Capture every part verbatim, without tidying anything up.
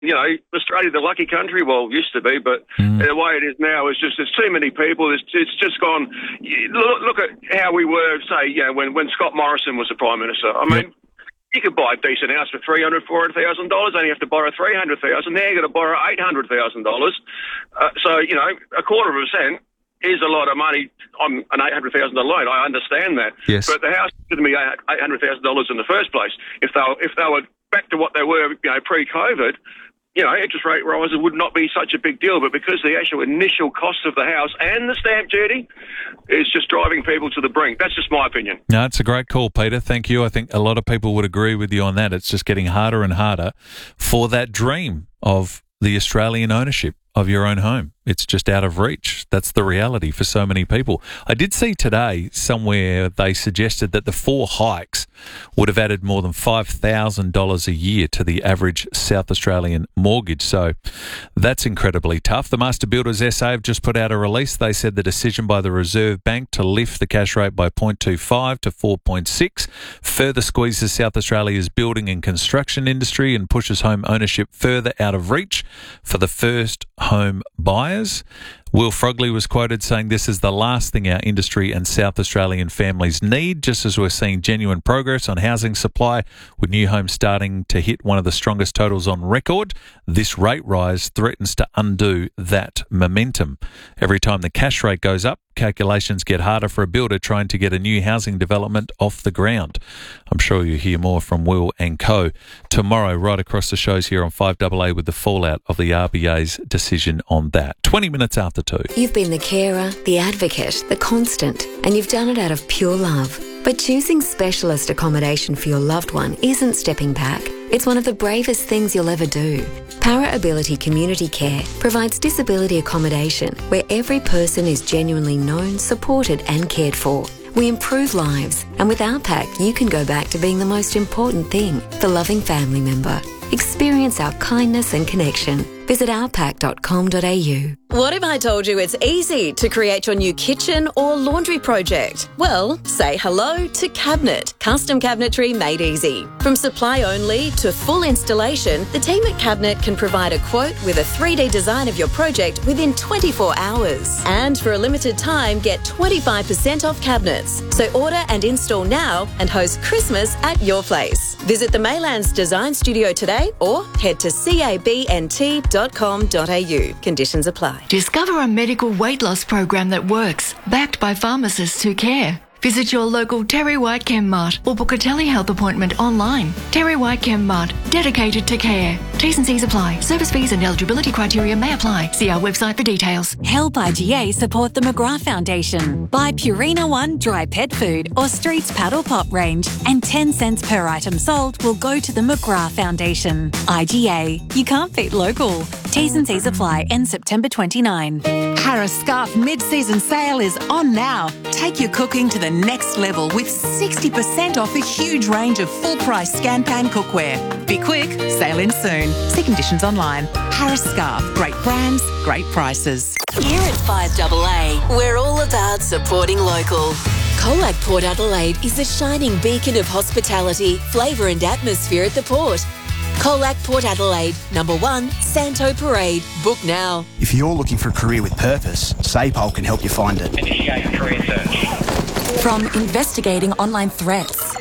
you know, Australia, the lucky country, well, used to be, but Mm. the way it is now is just, there's too many people. It's, it's just gone, you look, look at how we were, say, you know, when, when Scott Morrison was the Prime Minister. I mean, Yep. you could buy a decent house for three hundred thousand dollars, four hundred thousand dollars, only have to borrow three hundred thousand dollars. Now you've got to borrow eight hundred thousand dollars. Uh, so, you know, a quarter of a percent is a lot of money on an eight hundred thousand dollars loan. I understand that. Yes. But the house didn't be eight hundred thousand dollars in the first place. If they were, if they were back to what they were, you know, pre-COVID, you know, interest rate rises would not be such a big deal. But because the actual initial cost of the house and the stamp duty is just driving people to the brink. That's just my opinion. No, it's a great call, Peter. Thank you. I think a lot of people would agree with you on that. It's just getting harder and harder for that dream of the Australian ownership of your own home. It's just out of reach. That's the reality for so many people. I did see today somewhere they suggested that the four hikes would have added more than five thousand dollars a year to the average South Australian mortgage. So that's incredibly tough. The Master Builders S A have just put out a release. They said the decision by the Reserve Bank to lift the cash rate by zero point two five to four point six further squeezes South Australia's building and construction industry and pushes home ownership further out of reach for the first home buyers. Will Frogley was quoted saying this is the last thing our industry and South Australian families need, just as we're seeing genuine progress on housing supply with new homes starting to hit one of the strongest totals on record. This rate rise threatens to undo that momentum. Every time the cash rate goes up, calculations get harder for a builder trying to get a new housing development off the ground. I'm sure you'll hear more from Will and Co tomorrow right across the shows here on five A A with the fallout of the R B A's decision on that. twenty minutes after two. You've been the carer, the advocate, the constant, and you've done it out of pure love. But choosing specialist accommodation for your loved one isn't stepping back. It's one of the bravest things you'll ever do. Para Ability Community Care provides disability accommodation where every person is genuinely known, supported and cared for. We improve lives, and with our pack, you can go back to being the most important thing, the loving family member. Experience our kindness and connection. Visit our pack dot com dot a u. What if I told you it's easy to create your new kitchen or laundry project? Well, say hello to Cabinet, custom cabinetry made easy. From supply only to full installation, the team at Cabinet can provide a quote with a three D design of your project within twenty-four hours. And for a limited time, get twenty-five percent off cabinets. So order and install now and host Christmas at your place. Visit the Maylands Design Studio today or head to cabnt dot com dot a u. Conditions apply. Discover a medical weight loss program that works, backed by pharmacists who care. Visit your local Terry White Chem Mart or book a telehealth appointment online. Terry White Chem Mart, dedicated to care. T's and C's apply. Service fees and eligibility criteria may apply. See our website for details. Help I G A support the McGrath Foundation. Buy Purina One dry pet food or Streets Paddle Pop range, and ten cents per item sold will go to the McGrath Foundation. I G A. You can't beat local. T's and C's apply. End September twenty-ninth. Harris Scarf mid-season sale is on now. Take your cooking to the next level with sixty percent off a huge range of full-price Scanpan cookware. Be quick, sale in soon. See conditions online. Harris Scarf, great brands, great prices. Here at five A A, we're all about supporting local. Colac Port Adelaide is a shining beacon of hospitality, flavour and atmosphere at the port. Colac Port Adelaide, number one, Santo Parade. Book now. If you're looking for a career with purpose, SAPOL can help you find it. Initiate career search. From investigating online threats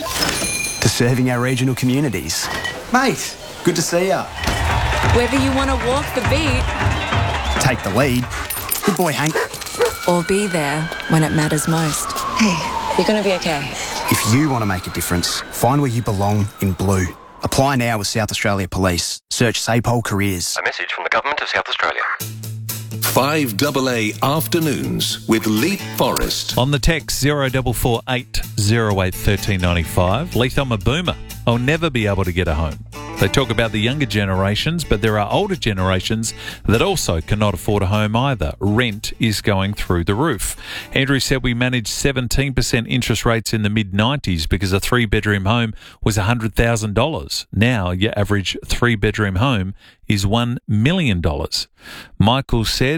To serving our regional communities. Mate, good to see ya. whether you want to walk the beat, Take the lead. Good boy, Hank. or be there when it matters most. Hey, You're going to be okay. If you want to make a difference, find where you belong in blue. Apply now with South Australia Police. Search SAPOL Careers. A message from the Government of South Australia. five A A Afternoons with Leith Forrest. On the text zero four four eight zero eight one three nine five, Leith, I'm a boomer. I'll never be able to get a home. They talk about the younger generations, but there are older generations that also cannot afford a home either. Rent is going through the roof. Andrew said we managed seventeen percent interest rates in the mid nineties because a three-bedroom home was one hundred thousand dollars. Now your average three-bedroom home is one million dollars. Michael said,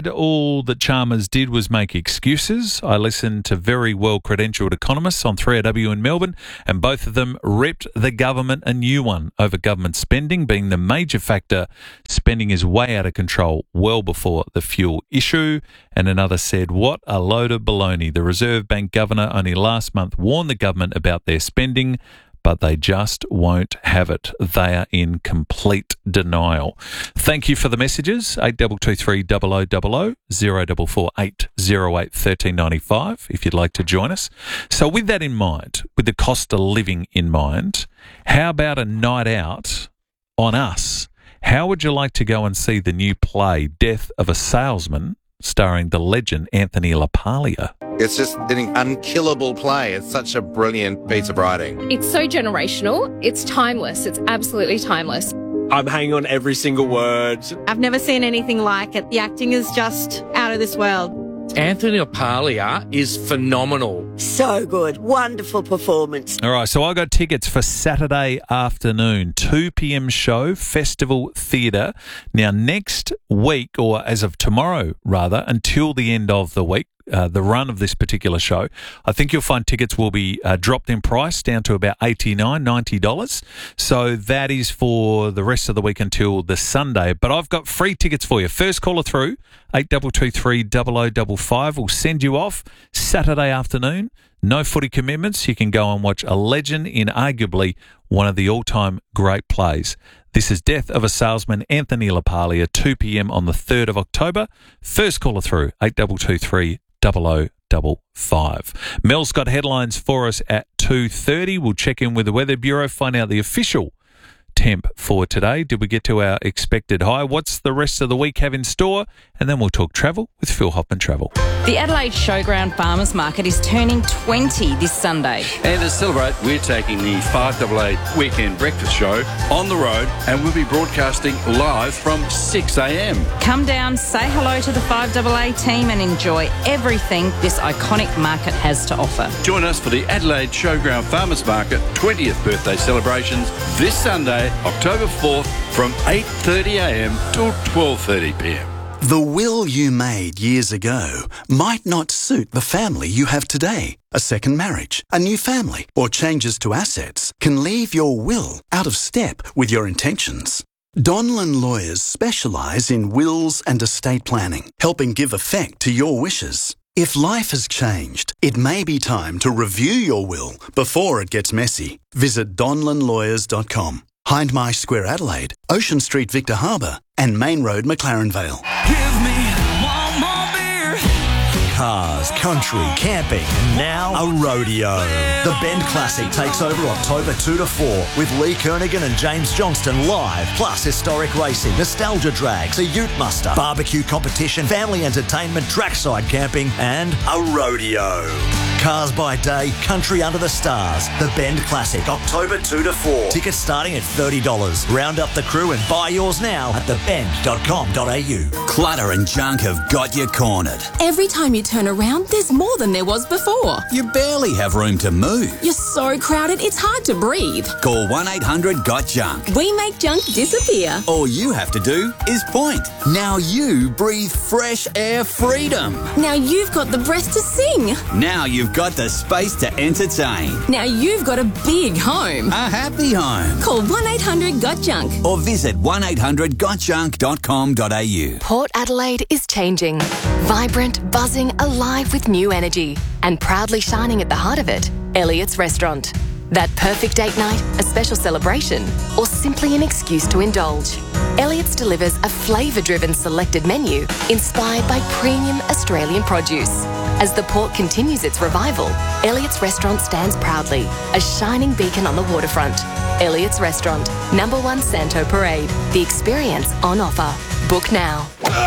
said all that Chalmers did was make excuses. I listened to very well-credentialed economists on three R W in Melbourne, and both of them ripped the government a new one over government spending being the major factor. Spending is way out of control well before the fuel issue. And another said, what a load of baloney. The Reserve Bank governor only last month warned the government about their spending, but they just won't have it. They are in complete denial. Thank you for the messages. eight two two three double oh double oh, zero four four eight zero eight one three nine five if you'd like to join us. So with that in mind, with the cost of living in mind, how about a night out on us? How would you like to go and see the new play, Death of a Salesman, starring the legend Anthony LaPaglia? It's just an unkillable play. It's such a brilliant piece of writing. It's so generational. It's timeless. It's absolutely timeless. I'm hanging on every single word. I've never seen anything like it. The acting is just out of this world. Anthony LaPaglia is phenomenal. So good. Wonderful performance. All right, so I got tickets for Saturday afternoon, two p.m. show, Festival Theatre. Now, next week, or as of tomorrow, rather, until the end of the week, Uh, the run of this particular show, I think you'll find tickets will be uh, dropped in price down to about eighty-nine dollars, ninety dollars. So that is for the rest of the week until the Sunday. But I've got free tickets for you. First caller through, eight two two three double oh double five. We'll send you off Saturday afternoon. No footy commitments. You can go and watch a legend in arguably one of the all-time great plays. This is Death of a Salesman, Anthony LaPaglia, two p.m. on the third of October. First caller through, eight two two three double oh double five. Mel's got headlines for us at two thirty. We'll check in with the Weather Bureau, find out the official temp for today. Did we get to our expected high? What's the rest of the week have in store? And then we'll talk travel with Phil Hoffman Travel. The Adelaide Showground Farmers Market is turning twenty this Sunday. And to celebrate, we're taking the five A A Weekend Breakfast Show on the road, and we'll be broadcasting live from six a.m. Come down, say hello to the five A A team and enjoy everything this iconic market has to offer. Join us for the Adelaide Showground Farmers Market twentieth birthday celebrations this Sunday, October fourth, from eight thirty a.m. till twelve thirty p.m. The will you made years ago might not suit the family you have today. A second marriage, a new family, or changes to assets can leave your will out of step with your intentions. Donlan Lawyers specialise in wills and estate planning, helping give effect to your wishes. If life has changed, it may be time to review your will before it gets messy. Visit donlan lawyers dot com. Hindmarsh Square, Adelaide, Ocean Street, Victor Harbour, and Main Road, McLaren Vale. Give me one more beer. Cars, country, camping, and now a rodeo. The Bend Classic takes over October second to fourth with Lee Kernaghan and James Johnston live, plus historic racing, nostalgia drags, a ute muster, barbecue competition, family entertainment, trackside camping, and a rodeo. Cars by day, country under the stars. The Bend Classic, October second to fourth. Tickets starting at thirty dollars. Round up the crew and buy yours now at the bend dot com dot a u. Clutter and junk have got you cornered. Every time you turn around, there's more than there was before. You barely have room to move. You're so crowded, it's hard to breathe. Call one eight hundred got junk. We make junk disappear. All you have to do is point. Now you breathe fresh air freedom. Now you've got the breath to sing. Now you've got the space to entertain. Now you've got a big home. A happy home. Call one eight hundred got junk. Or visit one eight hundred got junk dot com dot a u. Port Adelaide is changing. Vibrant, buzzing, alive with new energy. And proudly shining at the heart of it, Elliott's Restaurant. That perfect date night, a special celebration, or simply an excuse to indulge. Elliott's delivers a flavour-driven selected menu inspired by premium Australian produce. As the port continues its revival, Elliott's Restaurant stands proudly, a shining beacon on the waterfront. Elliott's Restaurant, number one Santo Parade. The experience on offer. Book now.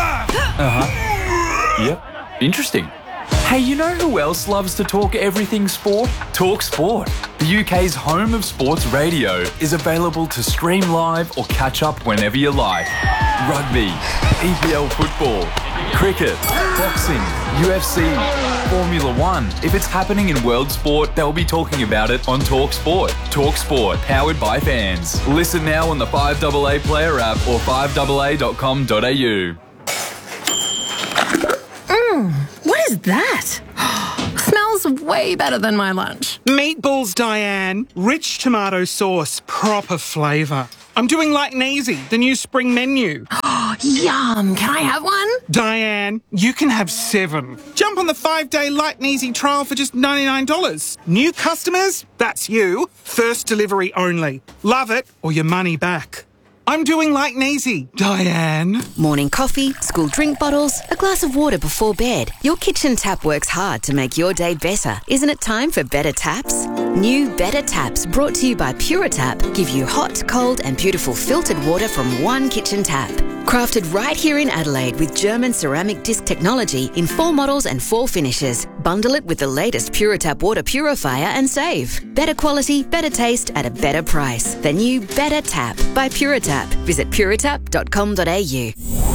Uh-huh. Yep. Interesting. Hey, you know who else loves to talk everything sport? Talk Sport. The U K's home of sports radio is available to stream live or catch up whenever you like. Rugby, E P L football, cricket, boxing, U F C, Formula One. If it's happening in world sport, they'll be talking about it on Talk Sport. Talk Sport, powered by fans. Listen now on the five A A Player app or five A A dot com dot a u. Mmm, what is that? Smells way better than my lunch. Meatballs, Diane. Rich tomato sauce, proper flavour. I'm doing like and easy, the new spring menu. Yum, can I have one? Diane, you can have seven. Jump on the five-day light and easy trial for just ninety-nine dollars. New customers? That's you. First delivery only. Love it or your money back. I'm doing light and easy, Diane. Morning coffee, school drink bottles, a glass of water before bed. Your kitchen tap works hard to make your day better. Isn't it time for better taps? New Better Taps, brought to you by Puritap, give you hot, cold and beautiful filtered water from one kitchen tap. Crafted right here in Adelaide with German ceramic disc technology in four models and four finishes. Bundle it with the latest Puritap water purifier and save. Better quality, better taste at a better price. The new Better Tap by Puritap. Visit puritap dot com dot a u.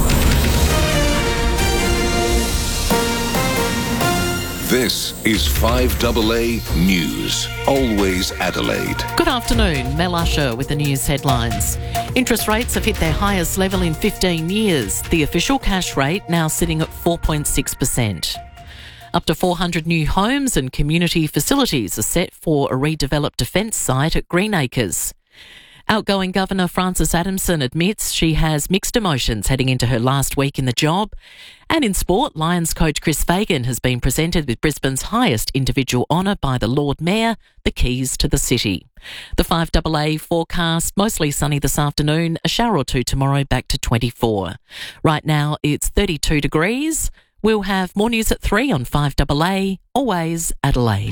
This is five A A News. Always Adelaide. Good afternoon. Mel Usher with the news headlines. Interest rates have hit their highest level in fifteen years. The official cash rate now sitting at four point six percent. Up to four hundred new homes and community facilities are set for a redeveloped defence site at Greenacres. Outgoing Governor Frances Adamson admits she has mixed emotions heading into her last week in the job. And in sport, Lions coach Chris Fagan has been presented with Brisbane's highest individual honour by the Lord Mayor, the keys to the city. The five A A forecast, mostly sunny this afternoon, a shower or two tomorrow, back to twenty-four. Right now it's thirty-two degrees. We'll have more news at three on five A A, always Adelaide.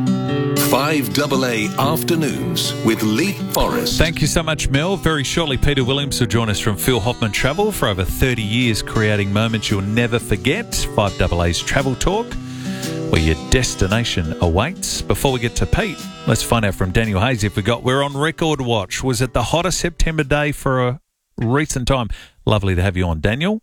five A A Afternoons with Leap Forest. Thank you so much, Mel. Very shortly, Peter Williams will join us from Phil Hoffman Travel for over thirty years, creating moments you'll never forget. five A A's Travel Talk, where your destination awaits. Before we get to Pete, let's find out from Daniel Hayes if we got. We're on record watch. Was it the hottest September day for a recent time? Lovely to have you on, Daniel.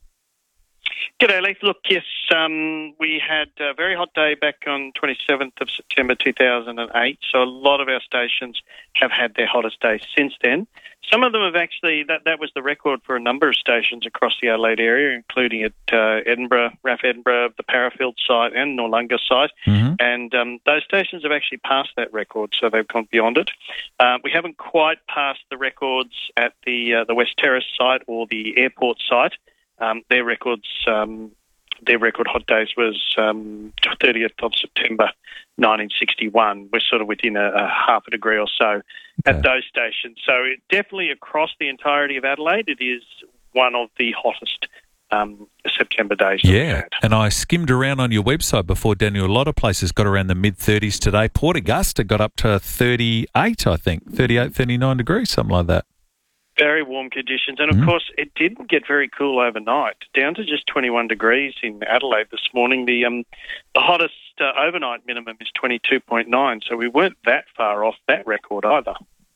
G'day, Leith. Look, yes, um, we had a very hot day back on twenty-seventh of September two thousand eight, so a lot of our stations have had their hottest day since then. Some of them have actually, that, that was the record for a number of stations across the Adelaide area, including at uh, Edinburgh, R A F Edinburgh, the Parafield site and Noarlunga site, mm-hmm. and um, those stations have actually passed that record, so they've gone beyond it. Uh, we haven't quite passed the records at the, uh, the West Terrace site or the airport site. Um, their records, um, their record hot days was um, thirtieth of September nineteen sixty-one. We're sort of within a, a half a degree or so okay. at those stations. So it definitely across the entirety of Adelaide, it is one of the hottest um, September days. Yeah, and I skimmed around on your website before, Daniel. A lot of places got around the mid-thirties today. Port Augusta got up to thirty-eight, I think, thirty-eight, thirty-nine degrees, something like that. Very warm conditions. And, of mm. course, it didn't get very cool overnight, down to just twenty-one degrees in Adelaide this morning. The um, the hottest uh, overnight minimum is twenty-two point nine, so we weren't that far off that record either.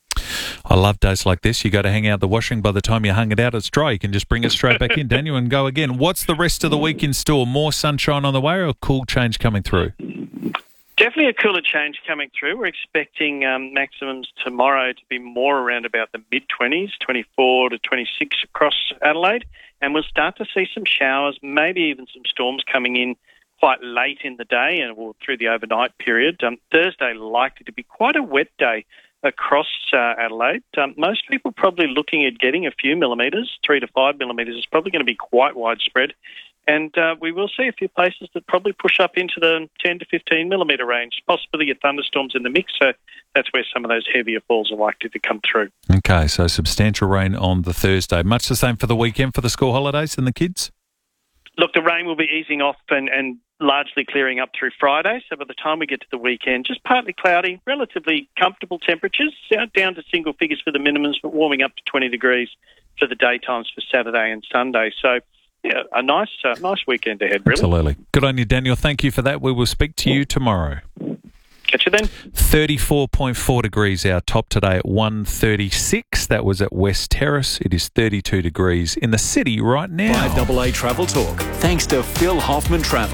I love days like this. You go to hang out the washing. By the time you hung it out, it's dry. You can just bring it straight back in, Daniel, and go again. What's the rest of the week in store? More sunshine on the way or a cool change coming through? Definitely a cooler change coming through. We're expecting um, maximums tomorrow to be more around about the mid-twenties, twenty-four to twenty-six across Adelaide, and we'll start to see some showers, maybe even some storms coming in quite late in the day and or through the overnight period. Um, Thursday likely to be quite a wet day across uh, Adelaide. Um, most people probably looking at getting a few millimetres, three to five millimetres is probably going to be quite widespread. And uh, we will see a few places that probably push up into the ten to fifteen millimetre range, possibly get thunderstorms in the mix. So that's where some of those heavier falls are likely to come through. Okay, so substantial rain on the Thursday. Much the same for the weekend for the school holidays and the kids? Look, the rain will be easing off and, and largely clearing up through Friday. So by the time we get to the weekend, just partly cloudy, relatively comfortable temperatures, down to single figures for the minimums, but warming up to twenty degrees for the daytimes for Saturday and Sunday. So yeah, a nice uh, nice weekend ahead, really. Absolutely. Good on you, Daniel. Thank you for that. We will speak to you tomorrow. Catch you then. thirty-four point four degrees our top today at one thirty-six. That was at West Terrace. It is thirty-two degrees in the city right now. five A A Travel Talk, thanks to Phil Hoffman Travel.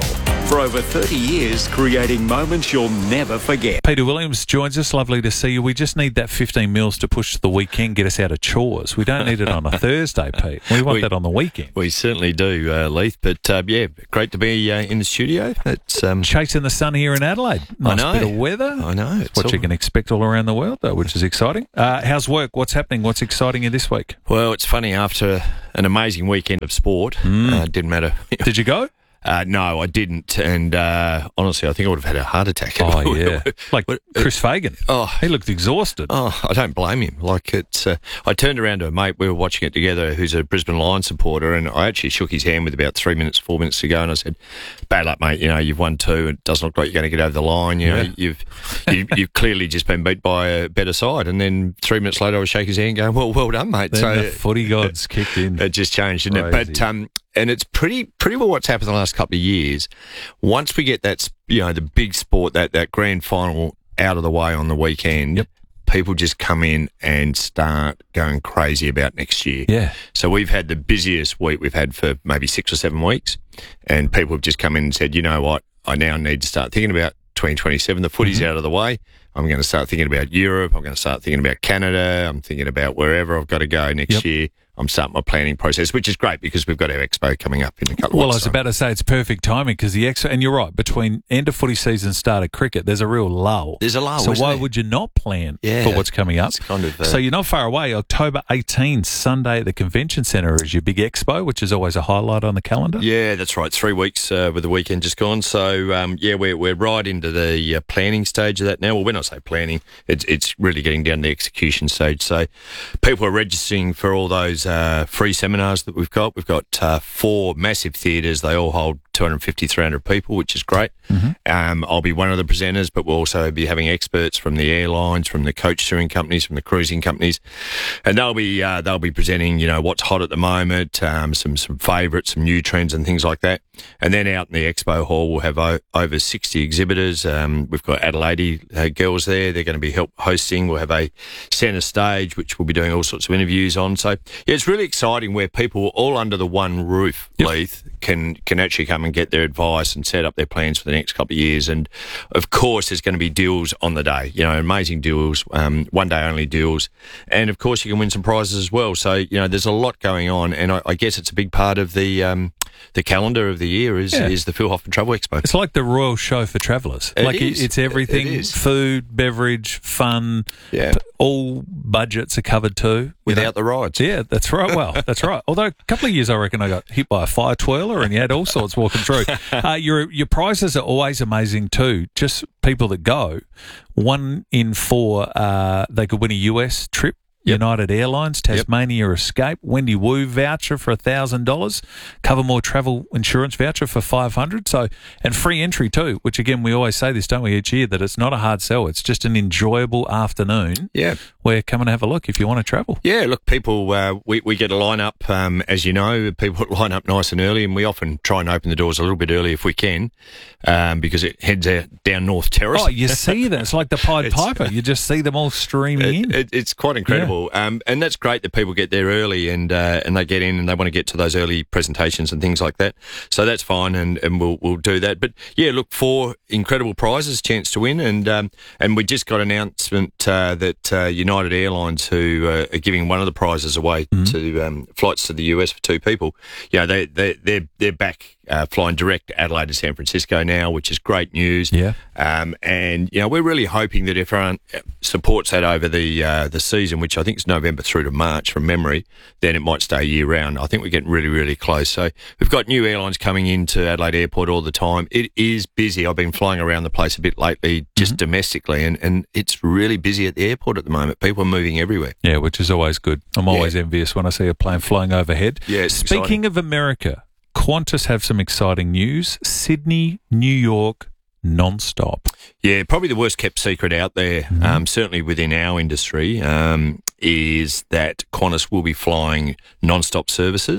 For over thirty years, creating moments you'll never forget. Peter Williams joins us. Lovely to see you. We just need that fifteen mils to push to the weekend, get us out of chores. We don't need it on a Thursday, Pete. We want we, that on the weekend. We certainly do, uh, Leith. But, uh, yeah, great to be uh, in the studio. It's um, chasing the sun here in Adelaide. Nice I know. bit of weather. I know. It's what all... you can expect all around the world, though, which is exciting. Uh, how's work? What's happening? What's exciting you this week? Well, it's funny. After an amazing weekend of sport, mm. uh, didn't matter. Did you go? Uh, no, I didn't, and uh, honestly, I think I would have had a heart attack. Oh yeah, like Chris Fagan. Oh, he looked exhausted. Oh, I don't blame him. Like it's, uh, I turned around to a mate. We were watching it together, who's a Brisbane Lions supporter, and I actually shook his hand with about three minutes, four minutes to go, and I said, "Bad luck, mate. You know, you've won two. It doesn't look like you're going to get over the line. You know, yeah. you've you, you've clearly just been beat by a better side." And then three minutes later, I was shaking his hand, going, "Well, well done, mate." Then so the footy gods kicked in. It just changed, didn't Crazy. it? But um. And it's pretty pretty well what's happened the last couple of years. Once we get that, you know, the big sport, that, that grand final out of the way on the weekend, yep. people just come in and start going crazy about next year. Yeah. So we've had the busiest week we've had for maybe six or seven weeks, and people have just come in and said, you know what, I now need to start thinking about twenty twenty-seven. The footy's mm-hmm. out of the way. I'm going to start thinking about Europe. I'm going to start thinking about Canada. I'm thinking about wherever I've got to go next yep. year. I'm starting my planning process, which is great because we've got our expo coming up in a couple of well, weeks. Well, I was time. about to say it's perfect timing because the expo, and you're right, between end of footy season, start of cricket, there's a real lull. There's a lull. So why there? would you not plan yeah, for what's coming up? It's kind of, uh, so you're not far away. October eighteenth, Sunday at the Convention Centre is your big expo, which is always a highlight on the calendar. Yeah, that's right. Three weeks uh, with the weekend just gone. So um, yeah, we're we're right into the uh, planning stage of that now. Well, when I say planning, it's it's really getting down to the execution stage. So people are registering for all those uh, free seminars that we've got. We've got uh, four massive theatres. They all hold two hundred fifty, three hundred people, which is great. Mm-hmm. Um, I'll be one of the presenters, but we'll also be having experts from the airlines, from the coach touring companies, from the cruising companies, and they'll be uh, they'll be presenting, you know, what's hot at the moment, um, some some favourites, some new trends, and things like that. And then out in the expo hall, we'll have o- over sixty exhibitors. Um, we've got Adelaide uh, girls there. They're going to be help hosting. We'll have a centre stage, which we'll be doing all sorts of interviews on. So yeah, it's really exciting where people all under the one roof, yep. Leith, can can actually come and get their advice and set up their plans for the next couple of years. And of course, there's going to be deals on the day. You know, amazing deals, um, one day only deals, and of course, you can win some prizes as well. So you know, there's a lot going on, and I, I guess it's a big part of the um, the calendar of the year is yeah. is the Phil Hoffman Travel Expo. It's like the royal show for travellers. It like is. It's everything: it is. food, beverage, fun. Yeah. All budgets are covered too. Without know? the rides. Yeah, that's right. Well, that's right. Although a couple of years I reckon I got hit by a fire twirler and you had all sorts walking through. Uh, your your prizes are always amazing too. Just people that go. One in four, uh, they could win a U S trip. Yep. United Airlines, Tasmania yep. Escape, Wendy Wu voucher for one thousand dollars, Covermore travel insurance voucher for five hundred dollars. So, and free entry too, which again, we always say this, don't we, each year, that it's not a hard sell. It's just an enjoyable afternoon. Yeah. Where come and have a look if you want to travel. Yeah, look, people, uh, we, we get a line up, um, as you know, people line up nice and early, and we often try and open the doors a little bit early if we can, um, because it heads out down North Terrace. Oh, you see them. It's like the Pied Piper. You just see them all streaming it, in. It, it's quite incredible. Yeah. Um, and that's great that people get there early and uh, and they get in and they want to get to those early presentations and things like that. So that's fine, and, and we'll we'll do that. But yeah, look, four incredible prizes, chance to win, and um, and we just got an announcement uh, that uh, United Airlines, who uh, are giving one of the prizes away mm-hmm. to um, flights to the U S for two people, you know, they they they're they're back. Uh, flying direct Adelaide to San Francisco now, which is great news. Yeah. Um, and you know, we're really hoping that everyone supports that over the uh, the season, which I think is November through to March from memory. Then it might stay year round. I think we're getting really, really close. So we've got new airlines coming into Adelaide Airport all the time. It is busy. I've been flying around the place a bit lately, just mm-hmm. domestically, and, and it's really busy at the airport at the moment. People are moving everywhere. Yeah, which is always good. I'm always yeah. envious when I see a plane flying overhead. Yeah. It's Speaking exciting. of America, Qantas have some exciting news. Sydney, New York, non-stop. Yeah, probably the worst kept secret out there, mm-hmm. um, certainly within our industry, um, is that Qantas will be flying non-stop services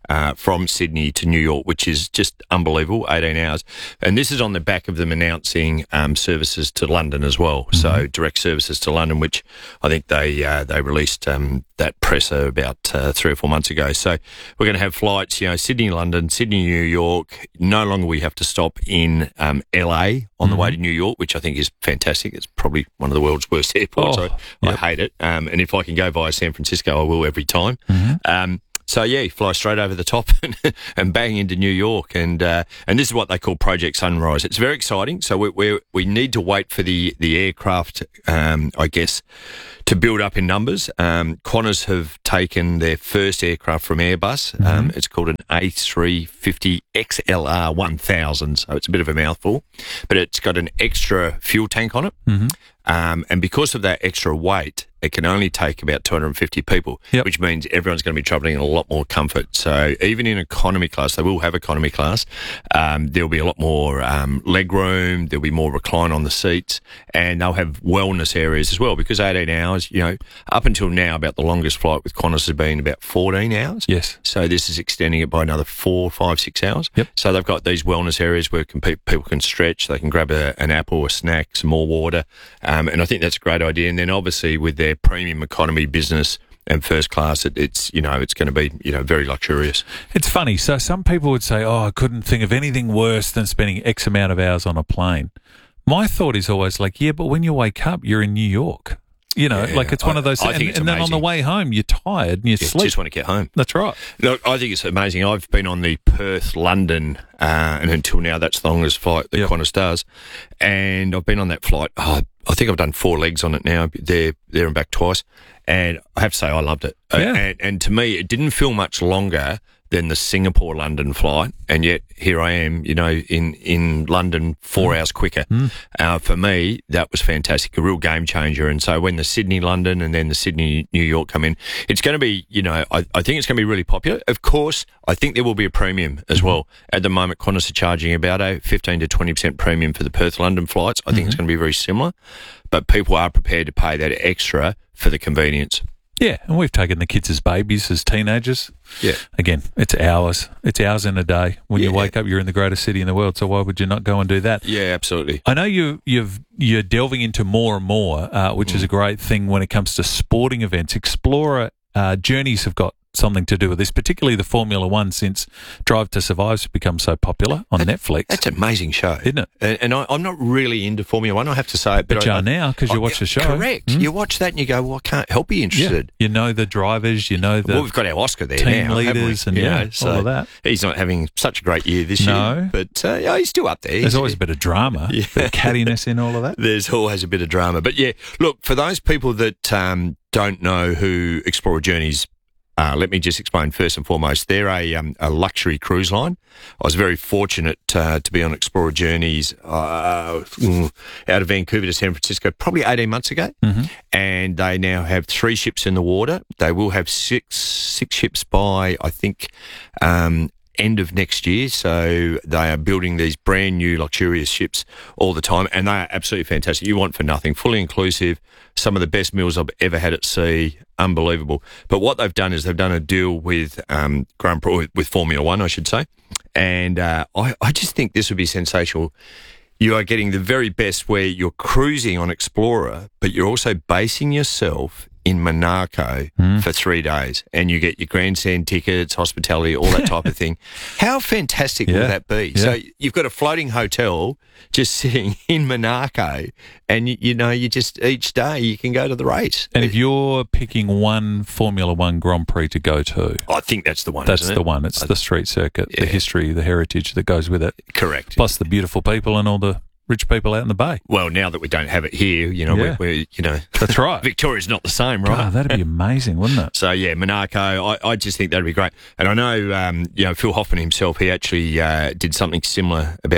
uh, from Sydney to New York, which is just unbelievable, eighteen hours. And this is on the back of them announcing um, services to London as well. Mm-hmm. So direct services to London, which I think they uh, they released um, that presser about uh, three or four months ago. So we're going to have flights, you know, Sydney, London, Sydney, New York. No longer we have to stop in um, L A on mm-hmm. the way to New York, which I think is fantastic. It's probably one of the world's worst airports. Oh, I, yep. I hate it. Um, and if I can go via San Francisco, I will every time. Mm-hmm. Um, So, yeah, you fly straight over the top and, and bang into New York. And uh, and this is what they call Project Sunrise. It's very exciting. So we we we need to wait for the, the aircraft, um, I guess, to build up in numbers. Um, Qantas have taken their first aircraft from Airbus. Mm-hmm. Um, it's called an A three fifty X L R one thousand. So it's a bit of a mouthful. But it's got an extra fuel tank on it. Mm-hmm. Um, and because of that extra weight, it can only take about two hundred fifty people, yep. which means everyone's going to be travelling in a lot more comfort. So even in economy class, they will have economy class, um, there'll be a lot more um, leg room, there'll be more recline on the seats, and they'll have wellness areas as well, because eighteen hours, you know, up until now, about the longest flight with Qantas has been about fourteen hours. Yes. So this is extending it by another four, five, six hours. Yep. So they've got these wellness areas where can, people can stretch, they can grab a, an apple, a snack, some more water, um, and I think that's a great idea. And then obviously with their premium economy business and first class, it, it's, you know, it's going to be, you know, very luxurious. It's funny. So some people would say, oh, I couldn't think of anything worse than spending X amount of hours on a plane. My thought is always like, yeah, but when you wake up, you're in New York. You know, yeah, like it's one I, of those, I and, think it's and then on the way home, you're tired and you yeah, sleep. Just want to get home. That's right. Look, I think it's amazing. I've been on the Perth-London, uh, and until now, that's the longest flight that yep. Qantas does. And I've been on that flight. Oh, I think I've done four legs on it now, there, there and back twice. And I have to say, I loved it. Yeah. And, and to me, it didn't feel much longer than the Singapore-London flight, and yet here I am, you know, in, in London four mm. hours quicker. Mm. Uh, for me, that was fantastic, a real game changer. And so when the Sydney-London and then the Sydney-New York come in, it's going to be, you know, I, I think it's going to be really popular. Of course, I think there will be a premium as mm-hmm. well. At the moment, Qantas are charging about a fifteen to twenty percent premium for the Perth-London flights. I think mm-hmm. it's going to be very similar, but people are prepared to pay that extra for the convenience. Yeah, and we've taken the kids as babies, as teenagers. Yeah. Again, it's hours. It's hours in a day. When yeah. you wake up, you're in the greatest city in the world, so why would you not go and do that? Yeah, absolutely. I know you, you've, you're delving into more and more, uh, which mm. is a great thing when it comes to sporting events. Explorer uh, journeys have got something to do with this, particularly the Formula One, since Drive to Survive has become so popular on that, Netflix. That's an amazing show, isn't it? And, and I, I'm not really into Formula One, I have to say. But, but you I, are now, because you watch the show. Correct. Mm. You watch that and you go, well, I can't help be interested. Yeah. You know the drivers, you know the Well, we've got our Oscar there team now, leaders, and yeah, know, so all of that. He's not having such a great year this no. year, but uh, yeah, he's still up there. There's he's, always a bit of drama, yeah. a bit of cattiness in all of that. There's always a bit of drama. But yeah, look, for those people that um, don't know who Explorer Journeys Uh, let me just explain first and foremost. They're a, um, a luxury cruise line. I was very fortunate uh, to be on Explorer Journeys uh, out of Vancouver to San Francisco probably eighteen months ago. Mm-hmm. And they now have three ships in the water. They will have six six ships by, I think, um, end of next year. So they are building these brand new luxurious ships all the time, and they are absolutely fantastic. You want for nothing, fully inclusive, some of the best meals I've ever had at sea. Unbelievable. But what they've done is they've done a deal with um, Grand Prix, with Formula One, I should say, and uh, I, I just think this would be sensational. You are getting the very best where you're cruising on Explorer, but you're also basing yourself in Monaco mm. for three days, and you get your grandstand tickets, hospitality, all that type of thing. How fantastic yeah. will that be? Yeah. So you've got a floating hotel just sitting in Monaco, and you, you know, you just each day you can go to the race. And if you're picking one Formula One Grand Prix to go to, I think that's the one. That's isn't the it? one. It's I, the street circuit, yeah. the history, the heritage that goes with it. Correct. Plus the beautiful people and all the rich people out in the bay. Well, now that we don't have it here, you know, yeah. we're, we're, you know, that's right. Victoria's not the same, right? Oh, that'd be amazing, wouldn't it? So yeah, Monaco. I, I just think that'd be great. And I know, um, you know, Phil Hoffman himself, he actually uh, did something similar about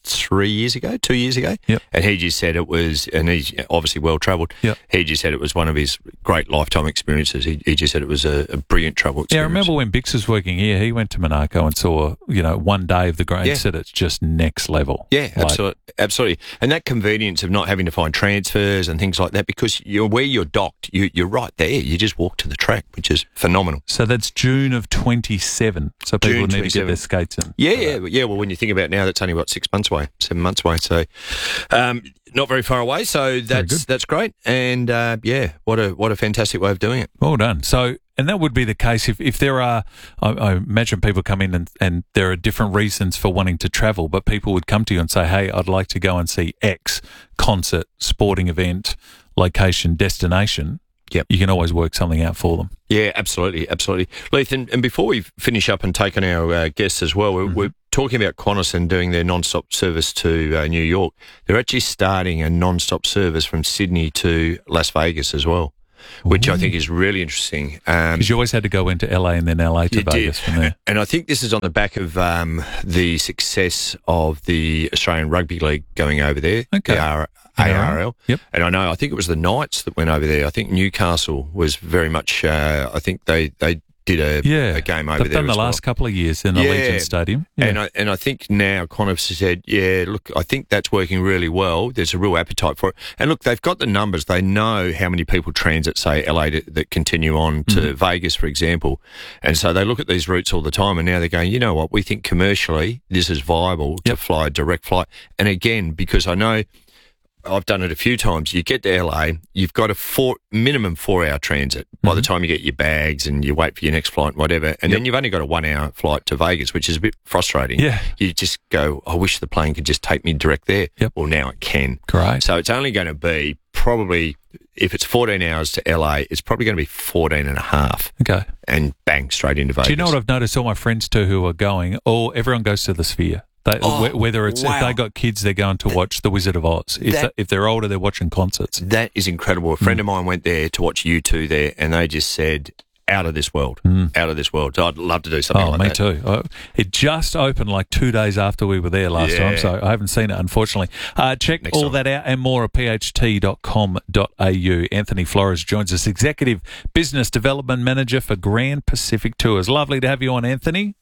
three years ago, two years ago. Yep. And he just said it was, and he's obviously well travelled. Yep. He just said it was one of his great lifetime experiences. He, he just said it was a, a brilliant travel experience. Yeah, I remember when Bix was working here, he went to Monaco and saw, you know, one day of the Grand Yeah. said it's just next level. Yeah, Like- absolutely, absolutely. And that convenience of not having to find transfers and things like that, because you're where you're docked, you, you're right there. You just walk to the track, which is phenomenal. So that's June of twenty-seven. So people June need to get twenty-seven. their skates in. Yeah, yeah, yeah. Well, when you think about it now, that's only, what, six months away, seven months away. So um, not very far away. So that's that's great. And, uh, yeah, what a what a fantastic way of doing it. Well done. So, and that would be the case if, if there are, I, I imagine people come in and, and there are different reasons for wanting to travel, but people would come to you and say, hey, I'd like to go and see X concert, sporting event, location, destination. Yep. You can always work something out for them. Yeah, absolutely, absolutely. Leith, and, and before we finish up and take on our uh, guests as well, we're, Mm-hmm. we're talking about Qantas and doing their non-stop service to uh, New York. They're actually starting a non-stop service from Sydney to Las Vegas as well, which I think is really interesting. Um, Because you always had to go into L A and then L A to You Vegas did. from there. And I think this is on the back of um, the success of the Australian Rugby League going over there, Okay. the R- A R L. Yep. And I know, I think it was the Knights that went over there. I think Newcastle was very much, uh, I think they, they did a, Yeah. a game over They've there done as the well. last couple of years in the Yeah. Legion Stadium. Yeah. And I, and I think now Qantas has said, yeah, look, I think that's working really well. There's a real appetite for it. And look, they've got the numbers. They know how many people transit, say, L A to, that continue on to Mm-hmm. Vegas, for example. And so they look at these routes all the time, and now they're going, you know what, we think commercially this is viable to fly a direct flight. And again, because I know I've done it a few times. You get to L A, you've got a four minimum four hour transit by the time you get your bags and you wait for your next flight and whatever. And then you've only got a one hour flight to Vegas, which is a bit frustrating. Yeah. You just go, I wish the plane could just take me direct there. Yep. Well, now it can. Great. So it's only going to be probably, if it's fourteen hours to L A, it's probably going to be fourteen and a half. Okay. And bang, straight into Vegas. Do you know what I've noticed? All my friends too who are going, or everyone goes to the Sphere. They, Oh, wh- whether it's wow. if they got kids, they're going to watch The Wizard of Oz. If, That- they, if they're older, they're watching concerts. That is incredible. A friend Mm. of mine went there to watch U two there, and they just said, out of this world, out of this world. So I'd love to do something Mm. Oh, like me that. too. Uh, It just opened like two days after we were there last Yeah. time, so I haven't seen it, unfortunately. Uh, check Next all time. that out and more at p h t dot com dot a u. Anthony Flores joins us, Executive Business Development Manager for Grand Pacific Tours. Lovely to have you on, Anthony.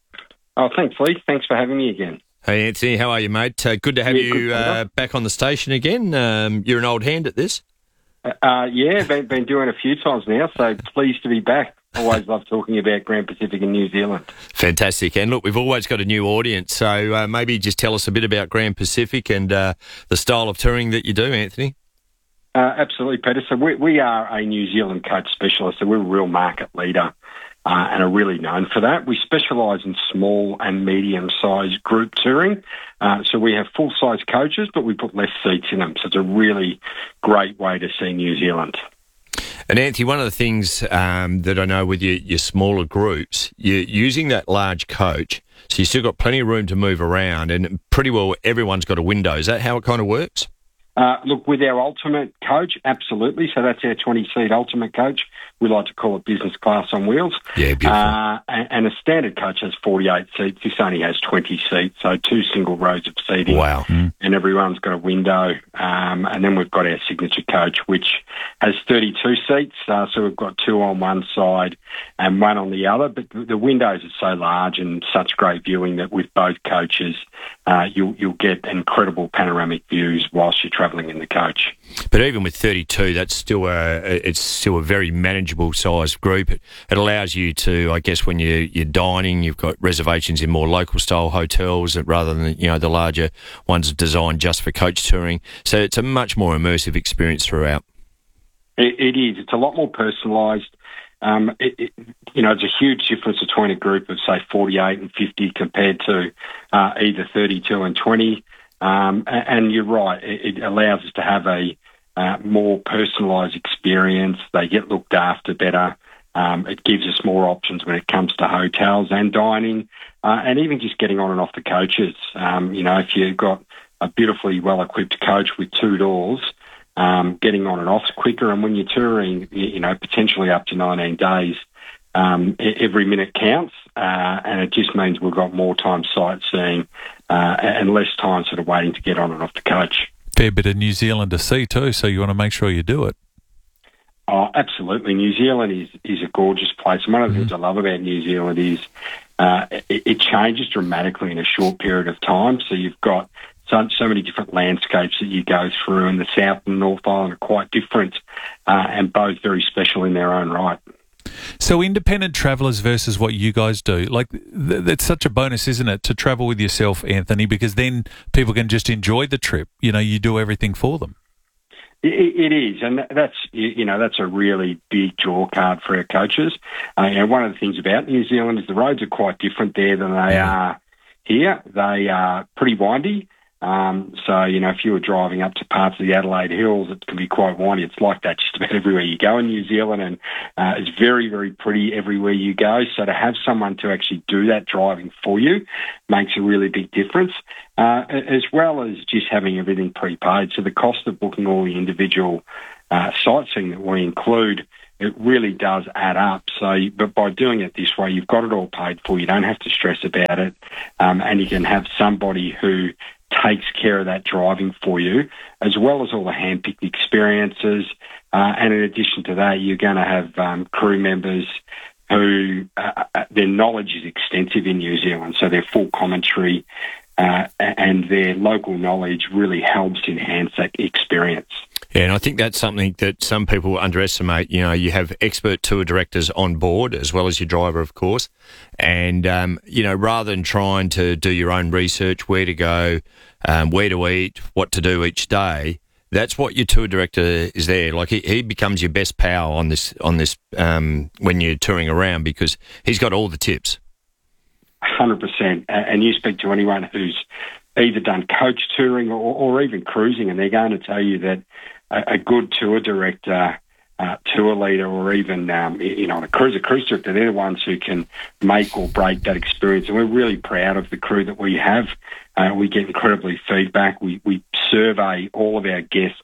Oh, thanks, Lee. Thanks for having me again. Hey, Anthony, how are you, mate? Uh, good to have Yeah, you good, uh, brother. back on the station again. Um, you're an old hand at this. Uh, yeah, been, been doing it a few times now, so pleased to be back. Always love talking about Grand Pacific and New Zealand. Fantastic. And look, we've always got a new audience, so uh, maybe just tell us a bit about Grand Pacific and uh, the style of touring that you do, Anthony. Uh, absolutely, Peter. So we, we are a New Zealand coach specialist, so we're a real market leader uh, and are really known for that. We specialise in small and medium-sized group touring. Uh, so we have full-size coaches, but we put less seats in them. So it's a really great way to see New Zealand. And Anthony, one of the things um, that I know with your, your smaller groups, you're using that large coach, so you've still got plenty of room to move around, and pretty well everyone's got a window. Is that how it kind of works? Uh, look, with our ultimate coach, absolutely. So that's our twenty-seat ultimate coach. We like to call it business class on wheels. Yeah, beautiful. Uh, and, and a standard coach has forty-eight seats. This only has twenty seats, so two single rows of seating. Wow. And everyone's got a window. Um, and then we've got our signature coach, which has thirty-two seats. Uh, so we've got two on one side and one on the other. But the windows are so large and such great viewing that with both coaches, uh, you'll, you'll get incredible panoramic views whilst you're travelling in the coach. But even with thirty-two, that's still a it's still a very manageable sized group. It, it allows you to, I guess, when you you're dining, you've got reservations in more local style hotels rather than you know the larger ones designed just for coach touring. So it's a much more immersive experience throughout. It, it is. It's a lot more personalised. Um, it, it, you know, it's a huge difference between a group of say forty-eight and fifty compared to uh, either thirty-two and twenty. Um, and, and you're right. It, it allows us to have a uh, more personalised experience. They get looked after better. Um, it gives us more options when it comes to hotels and dining, uh, and even just getting on and off the coaches. Um, you know, if you've got a beautifully well-equipped coach with two doors, um, getting on and off's quicker. And when you're touring, you, you know, potentially up to nineteen days, um, every minute counts, uh, and it just means we've got more time sightseeing uh, and less time sort of waiting to get on and off the coach. Fair bit of New Zealand to see too, so you want to make sure you do it. Oh, absolutely. New Zealand is, is a gorgeous place. And one of the mm-hmm. things I love about New Zealand is uh, it, it changes dramatically in a short period of time. So you've got so, so many different landscapes that you go through, and the South and North Island are quite different uh, and both very special in their own right. So independent travellers versus what you guys do, like th- it's such a bonus, isn't it, to travel with yourself, Anthony, because then people can just enjoy the trip. You know, you do everything for them. It is, and that's you know that's a really big draw card for our coaches. Uh, you know, one of the things about New Zealand is the roads are quite different there than they are here. They are pretty windy. Um, so, you know, if you were driving up to parts of the Adelaide Hills, it can be quite windy. It's like that just about everywhere you go in New Zealand, and uh, it's very, very pretty everywhere you go. So to have someone to actually do that driving for you makes a really big difference, uh, as well as just having everything prepaid. So the cost of booking all the individual uh, sightseeing that we include, it really does add up. So, but by doing it this way, you've got it all paid for. You don't have to stress about it, um, and you can have somebody who takes care of that driving for you, as well as all the hand-picked experiences. Uh, and in addition to that, you're going to have um, crew members who uh, their knowledge is extensive in New Zealand, so their full commentary uh, and their local knowledge really helps enhance that experience. Yeah, and I think that's something that some people underestimate. You know, you have expert tour directors on board, as well as your driver, of course. And, um, you know, rather than trying to do your own research, where to go, um, where to eat, what to do each day, that's what your tour director is there. Like, he, he becomes your best pal on this, on this um, when you're touring around, because he's got all the tips. one hundred percent. And you speak to anyone who's either done coach touring or, or even cruising, and they're going to tell you that a, a good tour director, uh, tour leader, or even um, you know a cruise a cruise director, they're the ones who can make or break that experience. And we're really proud of the crew that we have. Uh, we get incredibly feedback. We we survey all of our guests,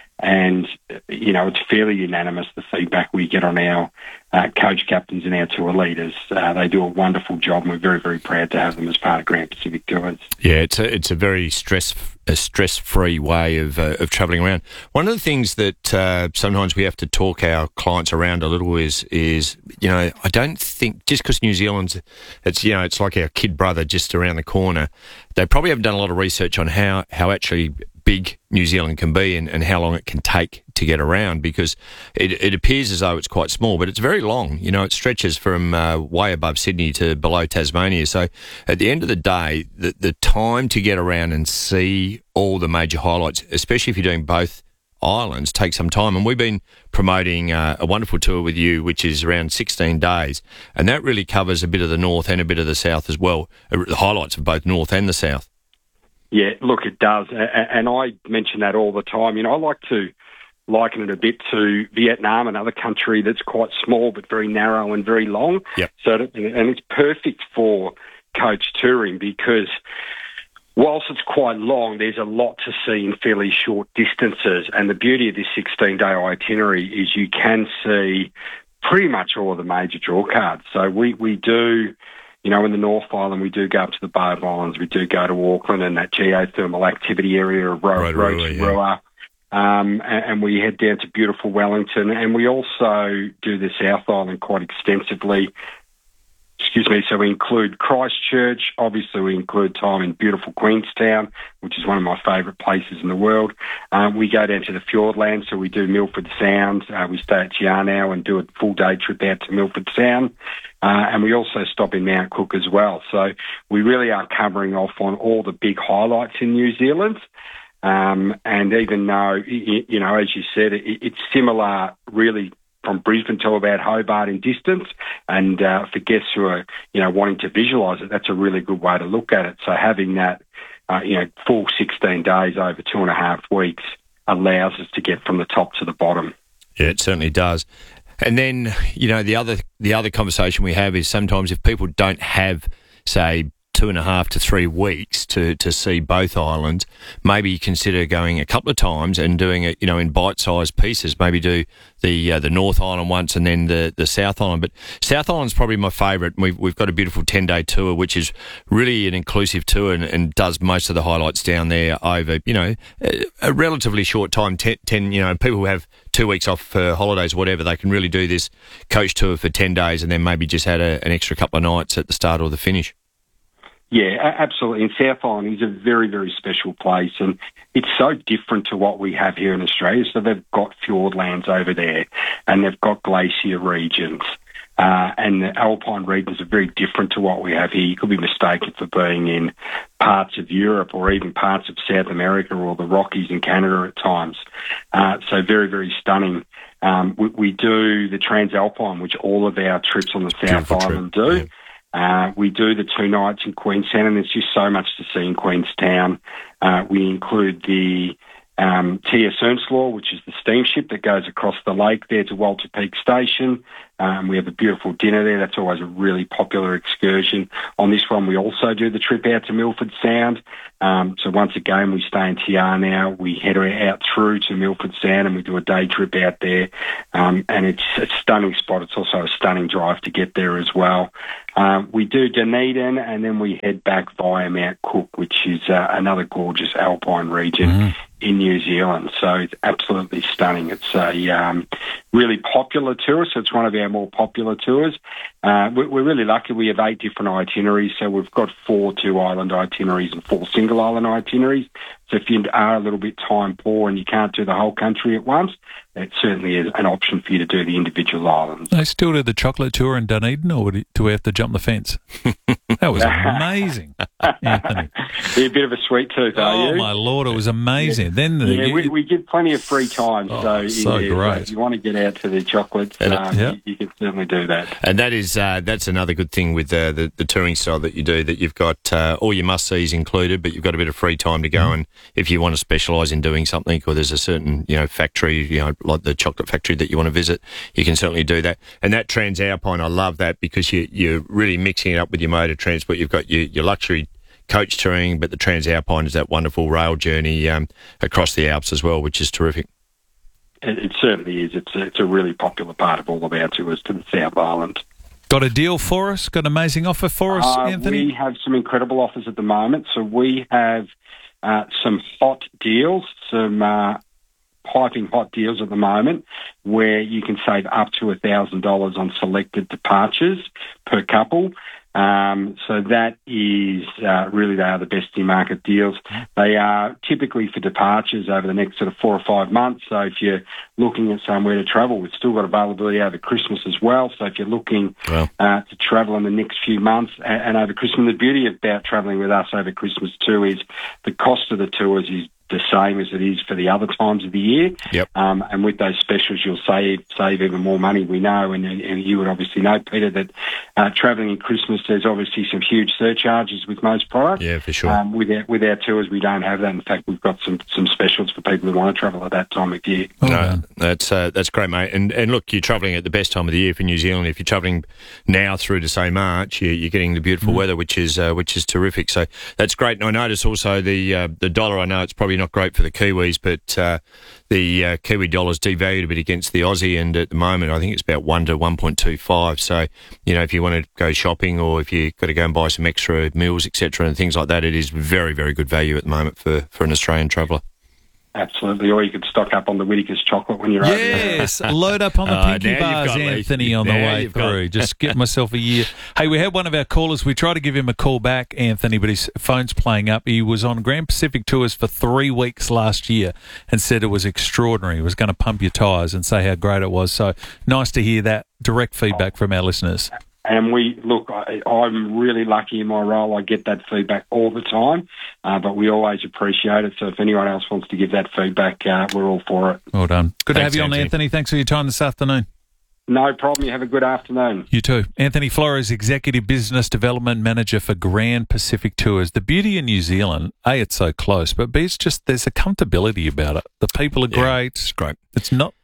and you know it's fairly unanimous, the feedback we get on our uh, coach captains and our tour leaders. Uh, they do a wonderful job, and we're very, very proud to have them as part of Grand Pacific Tours. Yeah, it's a it's a very stress a stress free way of uh, of travelling around. One of the things that uh, sometimes we have to talk our clients around a little is is you know I don't think just because New Zealand's it's you know it's like our kid brother just around the corner. They probably haven't done a lot of research on how how actually big New Zealand can be and, and how long it can take to get around, because it, it appears as though it's quite small, but it's very long. You know, it stretches from uh, way above Sydney to below Tasmania. So at the end of the day, the, the time to get around and see all the major highlights, especially if you're doing both islands, takes some time. And we've been promoting uh, a wonderful tour with you, which is around sixteen days. And that really covers a bit of the north and a bit of the south as well, the highlights of both north and the south. Yeah, look, it does. And I mention that all the time. You know, I like to liken it a bit to Vietnam, another country that's quite small but very narrow and very long. Yep. So, and it's perfect for coach touring, because whilst it's quite long, there's a lot to see in fairly short distances. And the beauty of this sixteen-day itinerary is you can see pretty much all of the major draw cards. So we, we do... You know, in the North Island, we do go up to the Bay of Islands. We do go to Auckland and that geothermal activity area of Ro- Rotorua. Yeah. Um, and, and we head down to beautiful Wellington. And we also do the South Island quite extensively. Excuse me. So we include Christchurch. Obviously, we include time in beautiful Queenstown, which is one of my favourite places in the world. Um, we go down to the Fiordland, so we do Milford Sound. Uh, we stay at Yarnow and do a full-day trip out to Milford Sound. Uh, and we also stop in Mount Cook as well. So we really are covering off on all the big highlights in New Zealand. Um, and even though, you know, as you said, it, it's similar really from Brisbane to about Hobart in distance. And uh, for guests who are, you know, wanting to visualise it, that's a really good way to look at it. So having that, uh, you know, full sixteen days over two and a half weeks allows us to get from the top to the bottom. Yeah, it certainly does. And then, you know, the other the other conversation we have is sometimes if people don't have, say, two and a half to three weeks to, to see both islands, maybe consider going a couple of times and doing it, you know, in bite-sized pieces. Maybe do the uh, the North Island once and then the, the South Island. But South Island's probably my favourite. We've we've got a beautiful ten-day tour, which is really an inclusive tour and, and does most of the highlights down there over, you know, a, a relatively short time. Ten, ten, you know, people who have two weeks off for holidays or whatever, they can really do this coach tour for ten days and then maybe just add a, an extra couple of nights at the start or the finish. Yeah, absolutely. And South Island is a very, very special place, and it's so different to what we have here in Australia. So they've got fjordlands over there, and they've got glacier regions, uh, and the alpine regions are very different to what we have here. You could be mistaken for being in parts of Europe or even parts of South America or the Rockies in Canada at times. Uh, so very, very stunning. Um, we, we do the Transalpine, which all of our trips on the South Beautiful Island trip. do. Yeah. Uh, we do the two nights in Queenstown, and there's just so much to see in Queenstown. Uh, we include the um, T S Earnslaw, which is the steamship that goes across the lake there to Walter Peak Station. Um, we have a beautiful dinner there. That's always a really popular excursion. On this one, we also do the trip out to Milford Sound. Um, so once again, we stay in T R now. We head out through to Milford Sound and we do a day trip out there. Um, and it's a stunning spot. It's also a stunning drive to get there as well. Um, we do Dunedin and then we head back via Mount Cook, which is uh, another gorgeous alpine region mm-hmm. in New Zealand. So it's absolutely stunning. It's a um, really popular tour, so it's one of our more popular tours. Uh, we're really lucky. We have eight different itineraries, so we've got four two-island itineraries and four single-island itineraries. So if you are a little bit time poor and you can't do the whole country at once, it certainly is an option for you to do the individual islands. They still do the chocolate tour in Dunedin, or do we have to jump the fence? That was amazing, Anthony. You're a bit of a sweet tooth, are oh, you? Oh, my Lord, it was amazing. Yeah, then the, yeah you, we, we give plenty of free time, oh, so, so yeah, great. So if you want to get out to the chocolates, And, um, yeah. you, you can certainly do that. And that is uh, that's another good thing with uh, the, the touring style that you do, that you've got uh, all your must-sees included, but you've got a bit of free time to go. Mm. And if you want to specialise in doing something, or there's a certain, you know, factory, you know, like the chocolate factory that you want to visit, you can certainly do that. And that Transalpine, I love that because you, you're really mixing it up with your motor transport. You've got your, your luxury coach touring, but the Transalpine is that wonderful rail journey um, across the Alps as well, which is terrific. It, it certainly is. It's a, it's a really popular part of all of our tours to the South Island. Got a deal for us? Got an amazing offer for us, uh, Anthony? We have some incredible offers at the moment. So we have uh, some hot deals, some uh, piping hot deals at the moment, where you can save up to one thousand dollars on selected departures per couple. Um, so that is uh, really, they are the best in market deals. They are typically for departures over the next sort of four or five months. So if you're looking at somewhere to travel, we've still got availability over Christmas as well. So if you're looking wow. uh, to travel in the next few months and, and over Christmas, the beauty about travelling with us over Christmas too is the cost of the tours is the same as it is for the other times of the year. Yep. Um, and with those specials, you'll save save even more money, we know. And, and you would obviously know, Peter, that uh, travelling in Christmas, there's obviously some huge surcharges with most products. Yeah, for sure. Um, with, our, with our tours, we don't have that. In fact, we've got some, some specials for people who want to travel at that time of year. Oh, no, man. that's uh, that's great, mate. And and look, you're travelling at the best time of the year for New Zealand. If you're travelling now through to say March, you, you're getting the beautiful mm. weather, which is uh, which is terrific. So that's great. And I notice also the uh, the dollar. I know it's probably not great for the Kiwis, but uh, the uh, Kiwi dollar's devalued a bit against the Aussie, and at the moment I think it's about one to one point two five. So you know, if you want to go shopping or if you've got to go and buy some extra meals, et cetera, and things like that, it is very, very good value at the moment for, for an Australian traveller. Absolutely, or you could stock up on the Whittaker's chocolate when you're over there. Yes, load up on the Uh, pinky now you've bars, got Anthony, Lee. on the Now way you've got- through. Just get myself a year. Hey, we had one of our callers. We tried to give him a call back, Anthony, but his phone's playing up. He was on Grand Pacific Tours for three weeks last year and said it was extraordinary. He was going to pump your tyres and say how great it was. So nice to hear that direct feedback from our listeners. And we, look, I, I'm really lucky in my role. I get that feedback all the time, uh, but we always appreciate it. So if anyone else wants to give that feedback, uh, we're all for it. Well done. Good to Thanks, have you on, Anthony. Anthony. Thanks for your time this afternoon. No problem. You have a good afternoon. You too. Anthony Flores, Executive Business Development Manager for Grand Pacific Tours. The beauty in New Zealand, A, it's so close, but B, it's just there's a comfortability about it. The people are Yeah, great. it's great. It's not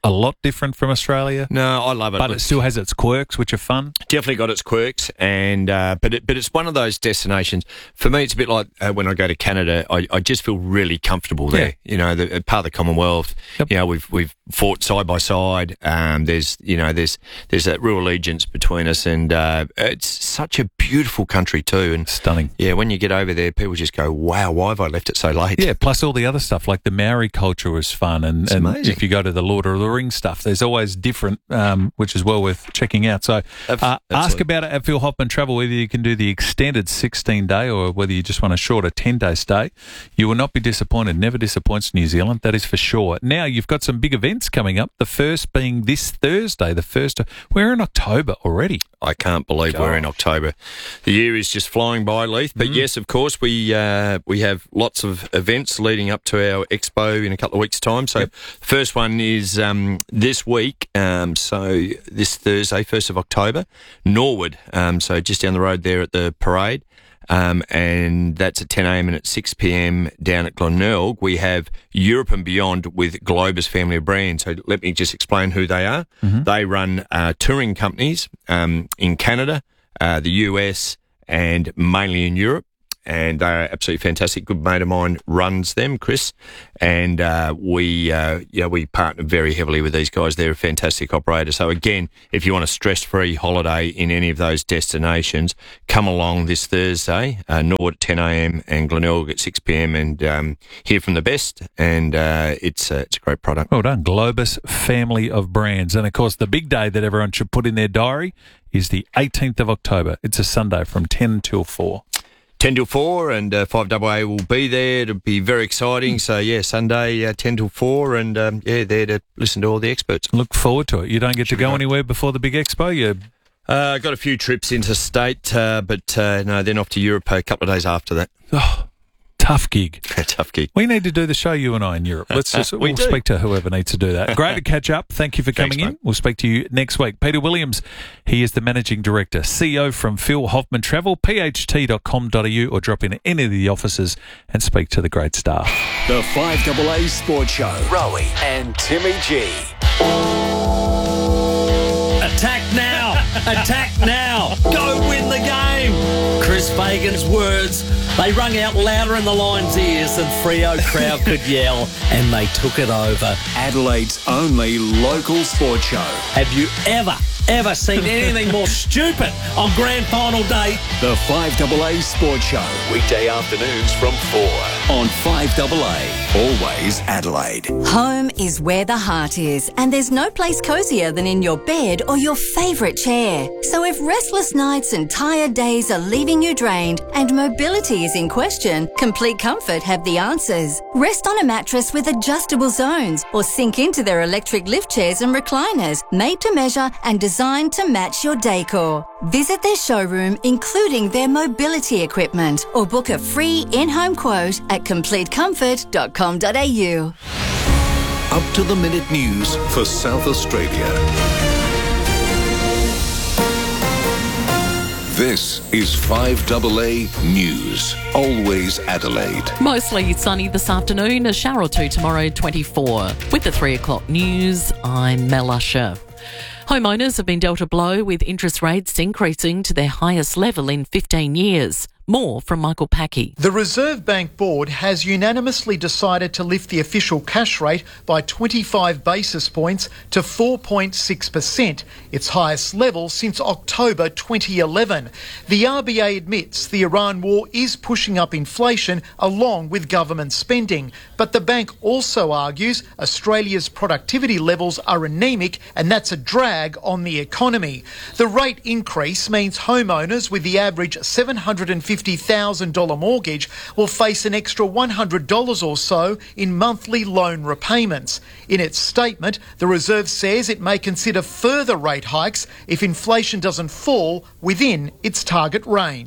a lot different from Australia. No, I love it. But it still has its quirks, which are fun. Definitely got its quirks, and uh, but it, but it's one of those destinations. For me, it's a bit like uh, when I go to Canada. I, I just feel really comfortable there. Yeah. You know, the, part of the Commonwealth. Yep. You know, we've we've fought side by side. Um, there's you know there's there's that real allegiance between us, and uh, it's such a beautiful country too, and stunning. Yeah, when you get over there, people just go, "Wow, why have I left it so late?" Yeah, plus all the other stuff like the Maori culture was fun, and, It's and amazing. if you go to the Lord of the Rings stuff, there's always different, um, which is well worth checking out. So uh, ask about it at Phil Hoffman Travel, whether you can do the extended sixteen day or whether you just want a shorter ten day stay. You will not be disappointed. Never disappoints New Zealand, that is for sure. Now, you've got some big events coming up, the first being this Thursday, the first. We're in October already. I can't believe God. we're in October. The year is just flying by, Leith. But Mm. yes, of course, we uh, we have lots of events leading up to our expo in a couple of weeks' time. So, Yep. the first one is um, this week. Um, so this Thursday, first of October, Norwood. Um, so just down the road there at the parade. Um, and that's at ten a.m. and at six p.m. down at Glenelg. We have Europe and Beyond with Globus Family of Brands. So let me just explain who they are. Mm-hmm. They run uh, touring companies um, in Canada, uh, the U S, and mainly in Europe. And they're absolutely fantastic. Good mate of mine runs them, Chris, and uh, we uh, yeah we partner very heavily with these guys. They're a fantastic operator. So again, if you want a stress-free holiday in any of those destinations, come along this Thursday, uh, Norwood at ten a.m. and Glenelg at six p.m. and um, hear from the best. And uh, it's uh, it's a great product. Well done, Globus Family of Brands. And of course, the big day that everyone should put in their diary is the eighteenth of October. It's a Sunday from ten till four. ten till four, and uh, five A A will be there. It'll be very exciting. So, yeah, Sunday, uh, ten till four, and, um, yeah, there to listen to all the experts. Look forward to it. You don't get Should to go be anywhere before the big expo? You uh, got a few trips interstate, uh, but, uh, no, then off to Europe a couple of days after that. Oh, tough gig. Tough gig. We need to do the show, you and I, in Europe. Let's just We we'll do. speak to whoever needs to do that. Great to catch up. Thank you for coming Thanks, in. mate. We'll speak to you next week. Peter Williams, he is the Managing Director, C E O from Phil Hoffman Travel, p h t dot com dot a u, or drop in any of the offices and speak to the great staff. The five A A Sports Show. Rowie and Timmy G. Attack now! Attack now! Go win the game! Chris Fagan's words, they rung out louder in the Lions' ears than Freo crowd could yell, and they took it over. Adelaide's only local sports show. Have you ever, ever seen anything more stupid on grand final day? The five A A Sports Show. Weekday afternoons from four on five A A. Always Adelaide. Home is where the heart is, and there's no place cozier than in your bed or your favourite chair. So if restless nights and tired days are leaving you drained and mobility is in question, Complete Comfort have the answers. Rest on a mattress with adjustable zones or sink into their electric lift chairs and recliners, made to measure and designed to match your decor. Visit their showroom, including their mobility equipment, or book a free in-home quote at complete comfort dot com dot a u. Up to the minute news for South Australia. This is five A A News. Always Adelaide. Mostly sunny this afternoon, a shower or two tomorrow, twenty-four. With the three o'clock news, I'm Mel Usher. Homeowners have been dealt a blow with interest rates increasing to their highest level in fifteen years. More from Michael Packey. The Reserve Bank Board has unanimously decided to lift the official cash rate by twenty-five basis points to four point six percent, its highest level since October twenty eleven. The R B A admits the Iran war is pushing up inflation along with government spending, but the bank also argues Australia's productivity levels are anemic and that's a drag on the economy. The rate increase means homeowners with the average seven hundred fifty thousand dollars mortgage will face an extra one hundred dollars or so in monthly loan repayments. In its statement, the Reserve says it may consider further rate hikes if inflation doesn't fall within its target range.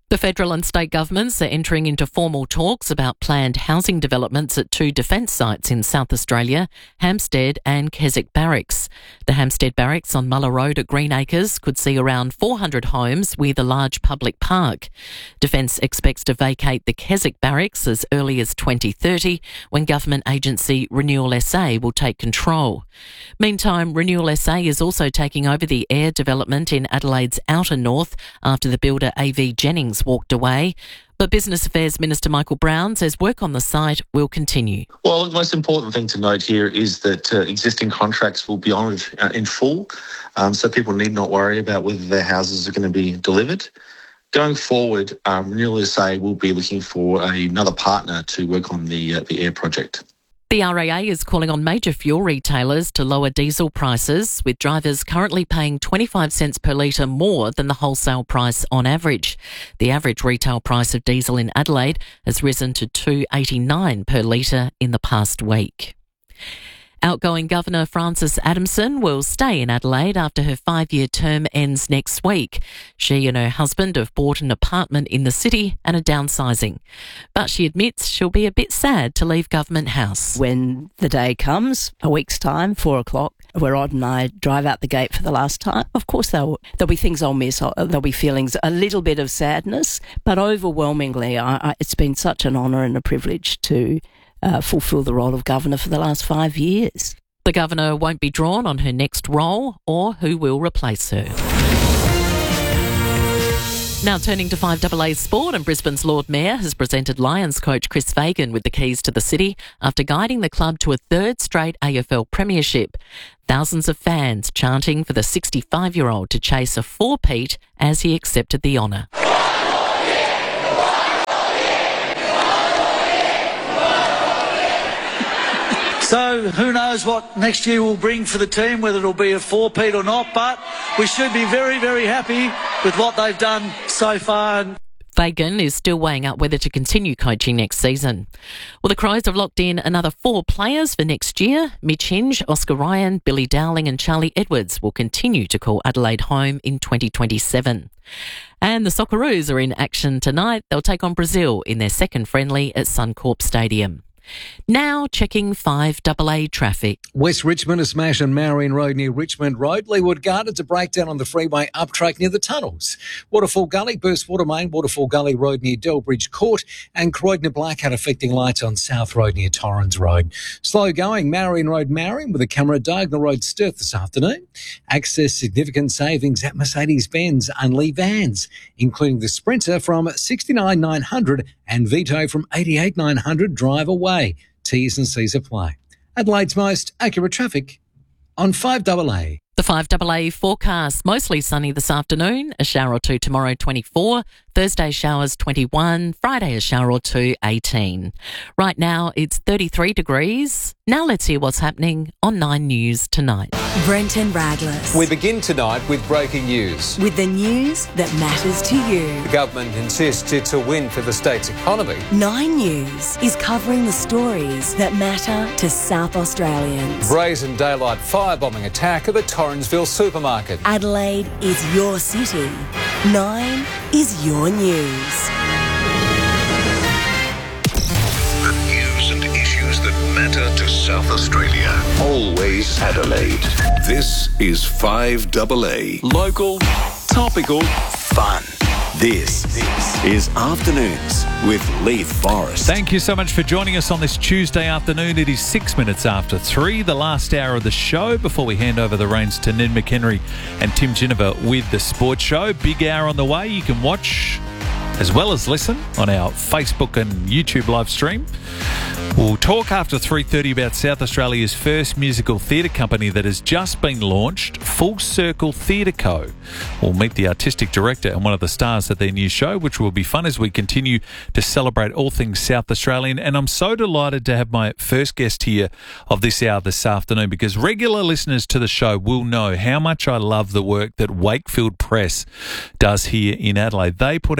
The federal and state governments are entering into formal talks about planned housing developments at two defence sites in South Australia, Hampstead and Keswick Barracks. The Hampstead Barracks on Muller Road at Greenacres could see around four hundred homes with a large public park. Defence expects to vacate the Keswick Barracks as early as twenty thirty, when government agency Renewal S A will take control. Meantime, Renewal S A is also taking over the air development in Adelaide's outer north after the builder A V Jennings walked away. But Business Affairs Minister Michael Brown says work on the site will continue. Well, the most important thing to note here is that uh, existing contracts will be honoured uh, in full, um, so people need not worry about whether their houses are going to be delivered. Going forward, um, Renewal S A will be looking for another partner to work on the uh, the air project. The R A A is calling on major fuel retailers to lower diesel prices, with drivers currently paying twenty-five cents per litre more than the wholesale price on average. The average retail price of diesel in Adelaide has risen to two dollars eighty-nine per litre in the past week. Outgoing Governor Frances Adamson will stay in Adelaide after her five-year term ends next week. She and her husband have bought an apartment in the city and are downsizing. But she admits she'll be a bit sad to leave Government House. When the day comes, a week's time, four o'clock, where Rod and I drive out the gate for the last time, of course there'll, there'll be things I'll miss. There'll be feelings, a little bit of sadness, but overwhelmingly, I, I, it's been such an honour and a privilege to Uh, fulfil the role of Governor for the last five years. The Governor won't be drawn on her next role or who will replace her. Now turning to five A A Sport, and Brisbane's Lord Mayor has presented Lions coach Chris Fagan with the keys to the city after guiding the club to a third straight A F L premiership. Thousands of fans chanting for the sixty-five-year-old to chase a four-peat as he accepted the honour. So who knows what next year will bring for the team, whether it'll be a four-peat or not, but we should be very, very happy with what they've done so far. Fagan is still weighing up whether to continue coaching next season. Well, the Crows have locked in another four players for next year. Mitch Hinge, Oscar Ryan, Billy Dowling and Charlie Edwards will continue to call Adelaide home in twenty twenty-seven. And the Socceroos are in action tonight. They'll take on Brazil in their second friendly at Suncorp Stadium. Now checking five A A traffic. West Richmond, a smash on Marion Road near Richmond Road. Leeward Gardens, a breakdown on the freeway up track near the tunnels. Waterfall Gully, Burst Water Main, Waterfall Gully Road near Delbridge Court, and Croydon blackout affecting lights on South Road near Torrens Road. Slow going, Marion Road, Marion, with a camera at Diagonal Road, Sturt this afternoon. Access significant savings at Mercedes-Benz and Lee Vans, including the Sprinter from sixty-nine nine hundred and Vito from eighty-eight nine hundred drive away. T's and C's apply. Adelaide's most accurate traffic on five A A. The five A A forecast, mostly sunny this afternoon, a shower or two tomorrow, twenty-four, Thursday showers, twenty-one, Friday a shower or two, eighteen. Right now it's thirty-three degrees. Now let's hear what's happening on Nine News tonight. Brenton Radless. We begin tonight with breaking news. With the news that matters to you. The government insists it's a win for the state's economy. Nine News is covering the stories that matter to South Australians. Brazen daylight firebombing attack at the Torrensville supermarket. Adelaide is your city. Nine is your news. The news and issues that matter to South Australia. Always Adelaide. This is five A A. Local, topical, fun. This is Afternoons with Leith Forrest. Thank you so much for joining us on this Tuesday afternoon. It is six minutes after three, the last hour of the show before we hand over the reins to Ned McHenry and Tim Ginniver with the Sports Show. Big hour on the way. You can watch as well as listen on our Facebook and YouTube live stream. We'll talk after three thirty about South Australia's first musical theatre company that has just been launched, Full Circle Theatre Co. We'll meet the artistic director and one of the stars of their new show, which will be fun as we continue to celebrate all things South Australian. And I'm so delighted to have my first guest here of this hour this afternoon, because regular listeners to the show will know how much I love the work that Wakefield Press does here in Adelaide. They put out so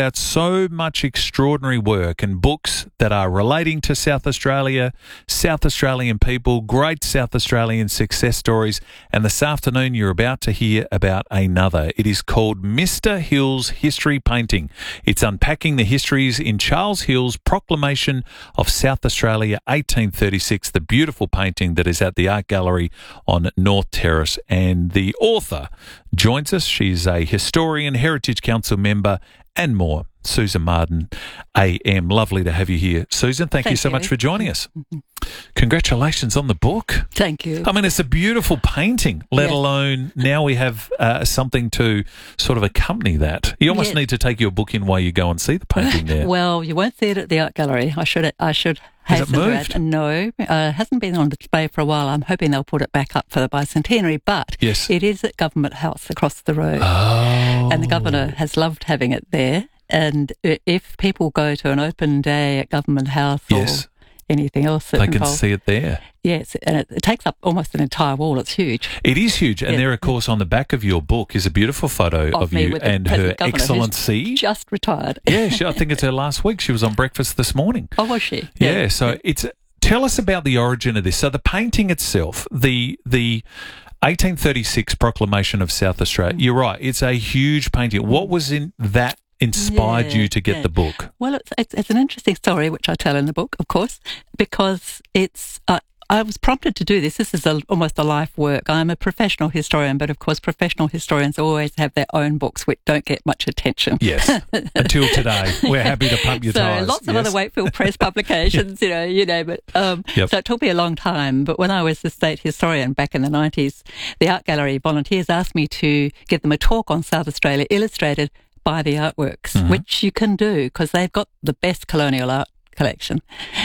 so much extraordinary work and books that are relating to South Australia, South Australian people, great South Australian success stories. And this afternoon, you're about to hear about another. It is called Mister Hill's History Painting. It's unpacking the histories in Charles Hill's Proclamation of South Australia, eighteen thirty-six, the beautiful painting that is at the Art Gallery on North Terrace. And the author joins us. She's a historian, Heritage Council member, and more. Susan Marden, A M. Lovely to have you here. Susan, thank, thank you so you. much for joining us. Congratulations on the book. Thank you. I mean, it's a beautiful painting, let yes. alone now we have uh, something to sort of accompany that. You almost yes. need to take your book in while you go and see the painting there. Well, you won't see it at the Art Gallery. I should I should Has it moved? That. No, it uh, hasn't been on display for a while. I'm hoping they'll put it back up for the bicentenary, but yes. it is at Government House across the road. Oh. And the Governor has loved having it there. And if people go to an open day at Government House or yes. anything else, they involved, can see it there. Yes, and it, it takes up almost an entire wall. It's huge. It is huge. And yeah. there, of course, on the back of your book is a beautiful photo of, of you and Her Excellency. Just retired. Yeah, she, I think it's her last week. She was on breakfast this morning. Oh, was she? Yeah, yeah. so yeah. it's... Tell us about the origin of this. So the painting itself, the the eighteen thirty-six Proclamation of South Australia, you're right, it's a huge painting. What was in that inspired yeah, you to get yeah. the book? Well, it's, it's it's an interesting story, which I tell in the book, of course, because it's... Uh, I was prompted to do this. This is a, almost a life work. I'm a professional historian, but of course professional historians always have their own books which don't get much attention. Yes, until today. We're happy to pump your so tyres. So lots of yes. other Wakefield Press publications, you know, you know, but um, yep. so it took me a long time. But when I was the state historian back in the nineties, the Art Gallery volunteers asked me to give them a talk on South Australia illustrated by the artworks, mm-hmm. which you can do because they've got the best colonial art collection.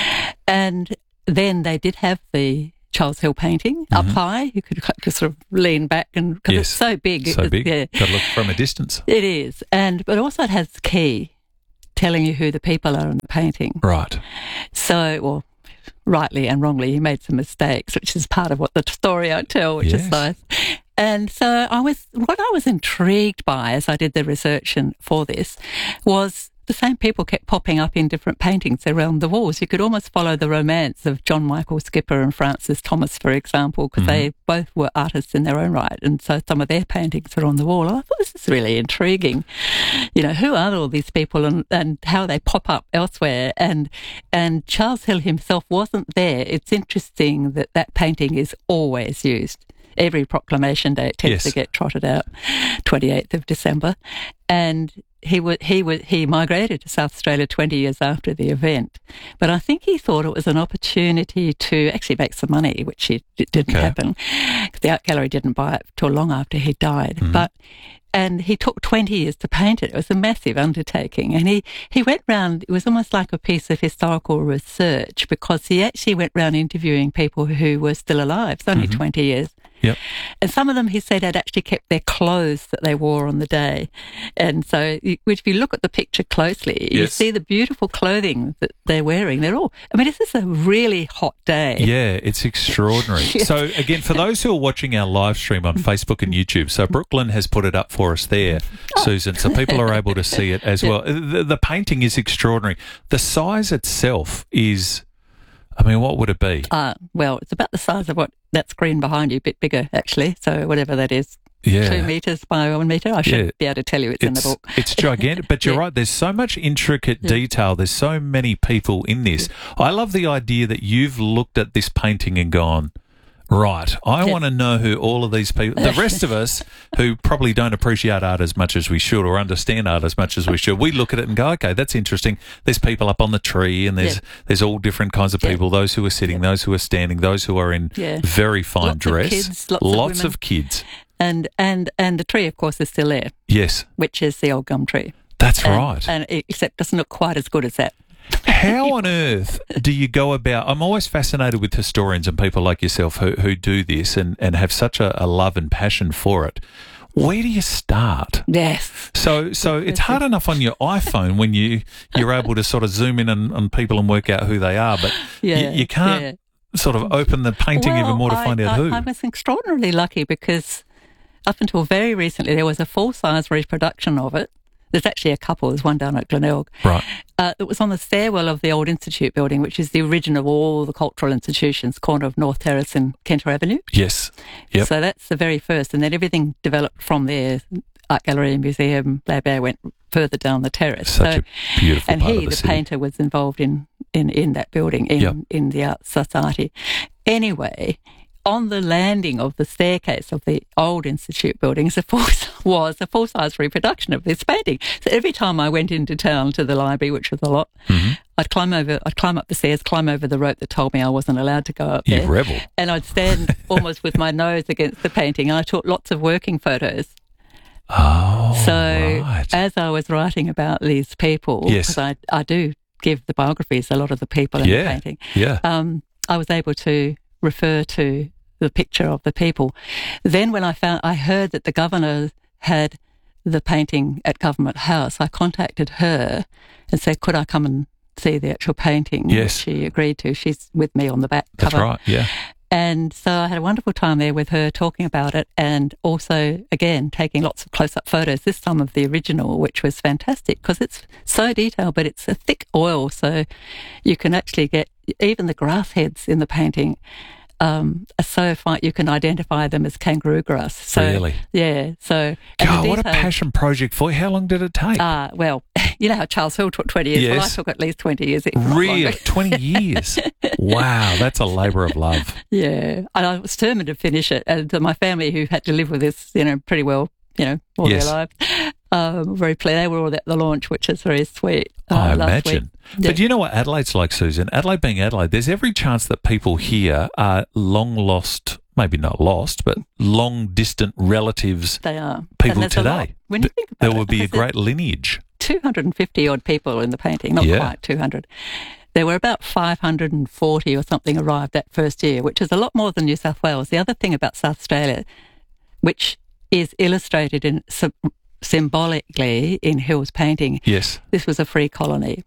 And then they did have the Charles Hill painting mm-hmm. up high. You could, could sort of lean back and because yes. it's so big. So it, big. Yeah. Got to look from a distance. It is, and but also it has key telling you who the people are in the painting. Right. So, well, rightly and wrongly, he made some mistakes, which is part of what the story I tell, which yes. is nice. And so I was, what I was intrigued by as I did the research and for this was the same people kept popping up in different paintings around the walls. You could almost follow the romance of John Michael Skipper and Francis Thomas, for example, because mm-hmm. they both were artists in their own right. And so some of their paintings are on the wall. And I thought this is really intriguing. You know, who are all these people and, and how they pop up elsewhere? And, and Charles Hill himself wasn't there. It's interesting that that painting is always used. Every proclamation day it tends yes. to get trotted out, twenty-eighth of December. And he would, he would, he migrated to South Australia twenty years after the event. But I think he thought it was an opportunity to actually make some money, which it, it didn't okay. happen. The Art Gallery didn't buy it till long after he died. Mm-hmm. But and he took twenty years to paint it. It was a massive undertaking. And he, he went round, it was almost like a piece of historical research because he actually went round interviewing people who were still alive. It's only mm-hmm. twenty years. Yep. And some of them, he said, had actually kept their clothes that they wore on the day. And so if you look at the picture closely, you yes. see the beautiful clothing that they're wearing. They're all, I mean, this is a really hot day. Yeah, it's extraordinary. yes. So again, for those who are watching our live stream on Facebook and YouTube, so Brooklyn has put it up for us there, oh. Susan, so people are able to see it as yeah. well. The, the painting is extraordinary. The size itself is... I mean, what would it be? Uh, well, it's about the size of what that screen behind you, a bit bigger, actually. So whatever that is, yeah. two metres by one metre. I should yeah. be able to tell you it's, it's in the book. It's gigantic, but you're yeah. right. There's so much intricate yeah. detail. There's so many people in this. I love the idea that you've looked at this painting and gone, right, I yes. want to know who all of these people, the rest of us who probably don't appreciate art as much as we should or understand art as much as we should, we look at it and go, okay, that's interesting. There's people up on the tree and there's yeah. there's all different kinds of people, yeah. those who are sitting, yeah. those who are standing, those who are in yeah. very fine lots dress. Of kids, lots, lots of, of kids. And, and, and the tree, of course, is still there. Yes. Which is the old gum tree. That's and, right. And it, except it doesn't look quite as good as that. How on earth do you go about... I'm always fascinated with historians and people like yourself who, who do this and, and have such a, a love and passion for it. Where do you start? Yes. So so it's hard enough on your iPhone when you, you're able to sort of zoom in on, on people and work out who they are, but yeah, you, you can't yeah. sort of open the painting well, even more to I, find out I, who. I was extraordinarily lucky because up until very recently there was a full-size reproduction of it There's actually a couple. There's one down at Glenelg. Right. Uh, it was on the stairwell of the old Institute building, which is the origin of all the cultural institutions, corner of North Terrace and Kenter Avenue. Yes. Yep. So that's the very first. And then everything developed from there. Art gallery, museum, lab air went further down the terrace. Such so, a beautiful And part he, of the, the city. painter, was involved in, in, in that building, in, Yep. in the Art Society. Anyway, on the landing of the staircase of the old Institute building is a full, was a full-size reproduction of this painting. So every time I went into town to the library, which was a lot, mm-hmm. I'd climb over, I'd climb up the stairs, climb over the rope that told me I wasn't allowed to go up You there. rebel. And I'd stand almost with my nose against the painting, and I took lots of working photos. Oh, So right. as I was writing about these people, Yes. because I, I do give the biographies, a lot of the people in Yeah, the painting, yeah. um, I was able to refer to the picture of the people. Then when I found, I heard that the governor had the painting at Government House, I contacted her and said, could I come and see the actual painting? Yes. Which she agreed to. She's with me on the back That's cover. right, yeah. And so I had a wonderful time there with her talking about it, and also, again, taking lots of close-up photos, this time of the original, which was fantastic because it's so detailed, but it's a thick oil, so you can actually get even the grass heads in the painting um, are so fine, you can identify them as kangaroo grass. So, Really? Yeah. So, and God, the what a detail- passion project for you. How long did it take? Uh, well, you know how Charles Hill took twenty years? Well, I Yes. took at least twenty years. if not Really? longer. twenty years? Wow, that's a labour of love. Yeah, and I was determined to finish it. And my family, who had to live with this, you know, pretty well, you know, all Yes. their lives, um, very pleased. They were all at the launch, which is very sweet. I uh, last week. imagine. Yeah. But you know what Adelaide's like, Susan? Adelaide being Adelaide, there's every chance that people here are long lost, maybe not lost, but long distant relatives, They are. people And there's a lot. today. When you think about There it, would be a because there's great lineage. two hundred fifty odd people in the painting, not Yeah. quite two hundred. There were about five hundred forty or something arrived that first year, which is a lot more than New South Wales. The other thing about South Australia, which is illustrated in sy- symbolically in Hill's painting, Yes. this was a free colony.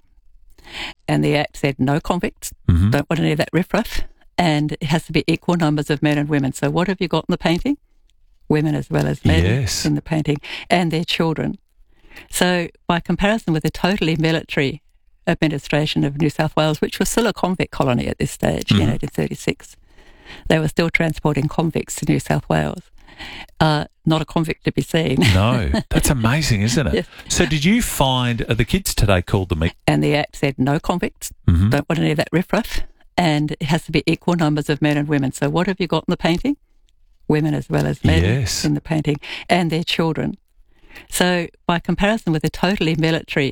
And the Act said no convicts, Mhm. don't want any of that riffraff, and it has to be equal numbers of men and women. So what have you got in the painting? Women as well as men Yes. in the painting, and their children. So by comparison with the totally military administration of New South Wales, which was still a convict colony at this stage in Mhm. eighteen thirty-six, they were still transporting convicts to New South Wales. Uh, not a convict to be seen. No, that's amazing, isn't it? Yes. So did you find, are the kids today called the meet? And the Act said no convicts, Mhm. don't want any of that riffraff, and it has to be equal numbers of men and women. So what have you got in the painting? Women as well as men Yes. in the painting, and their children. So by comparison with the totally military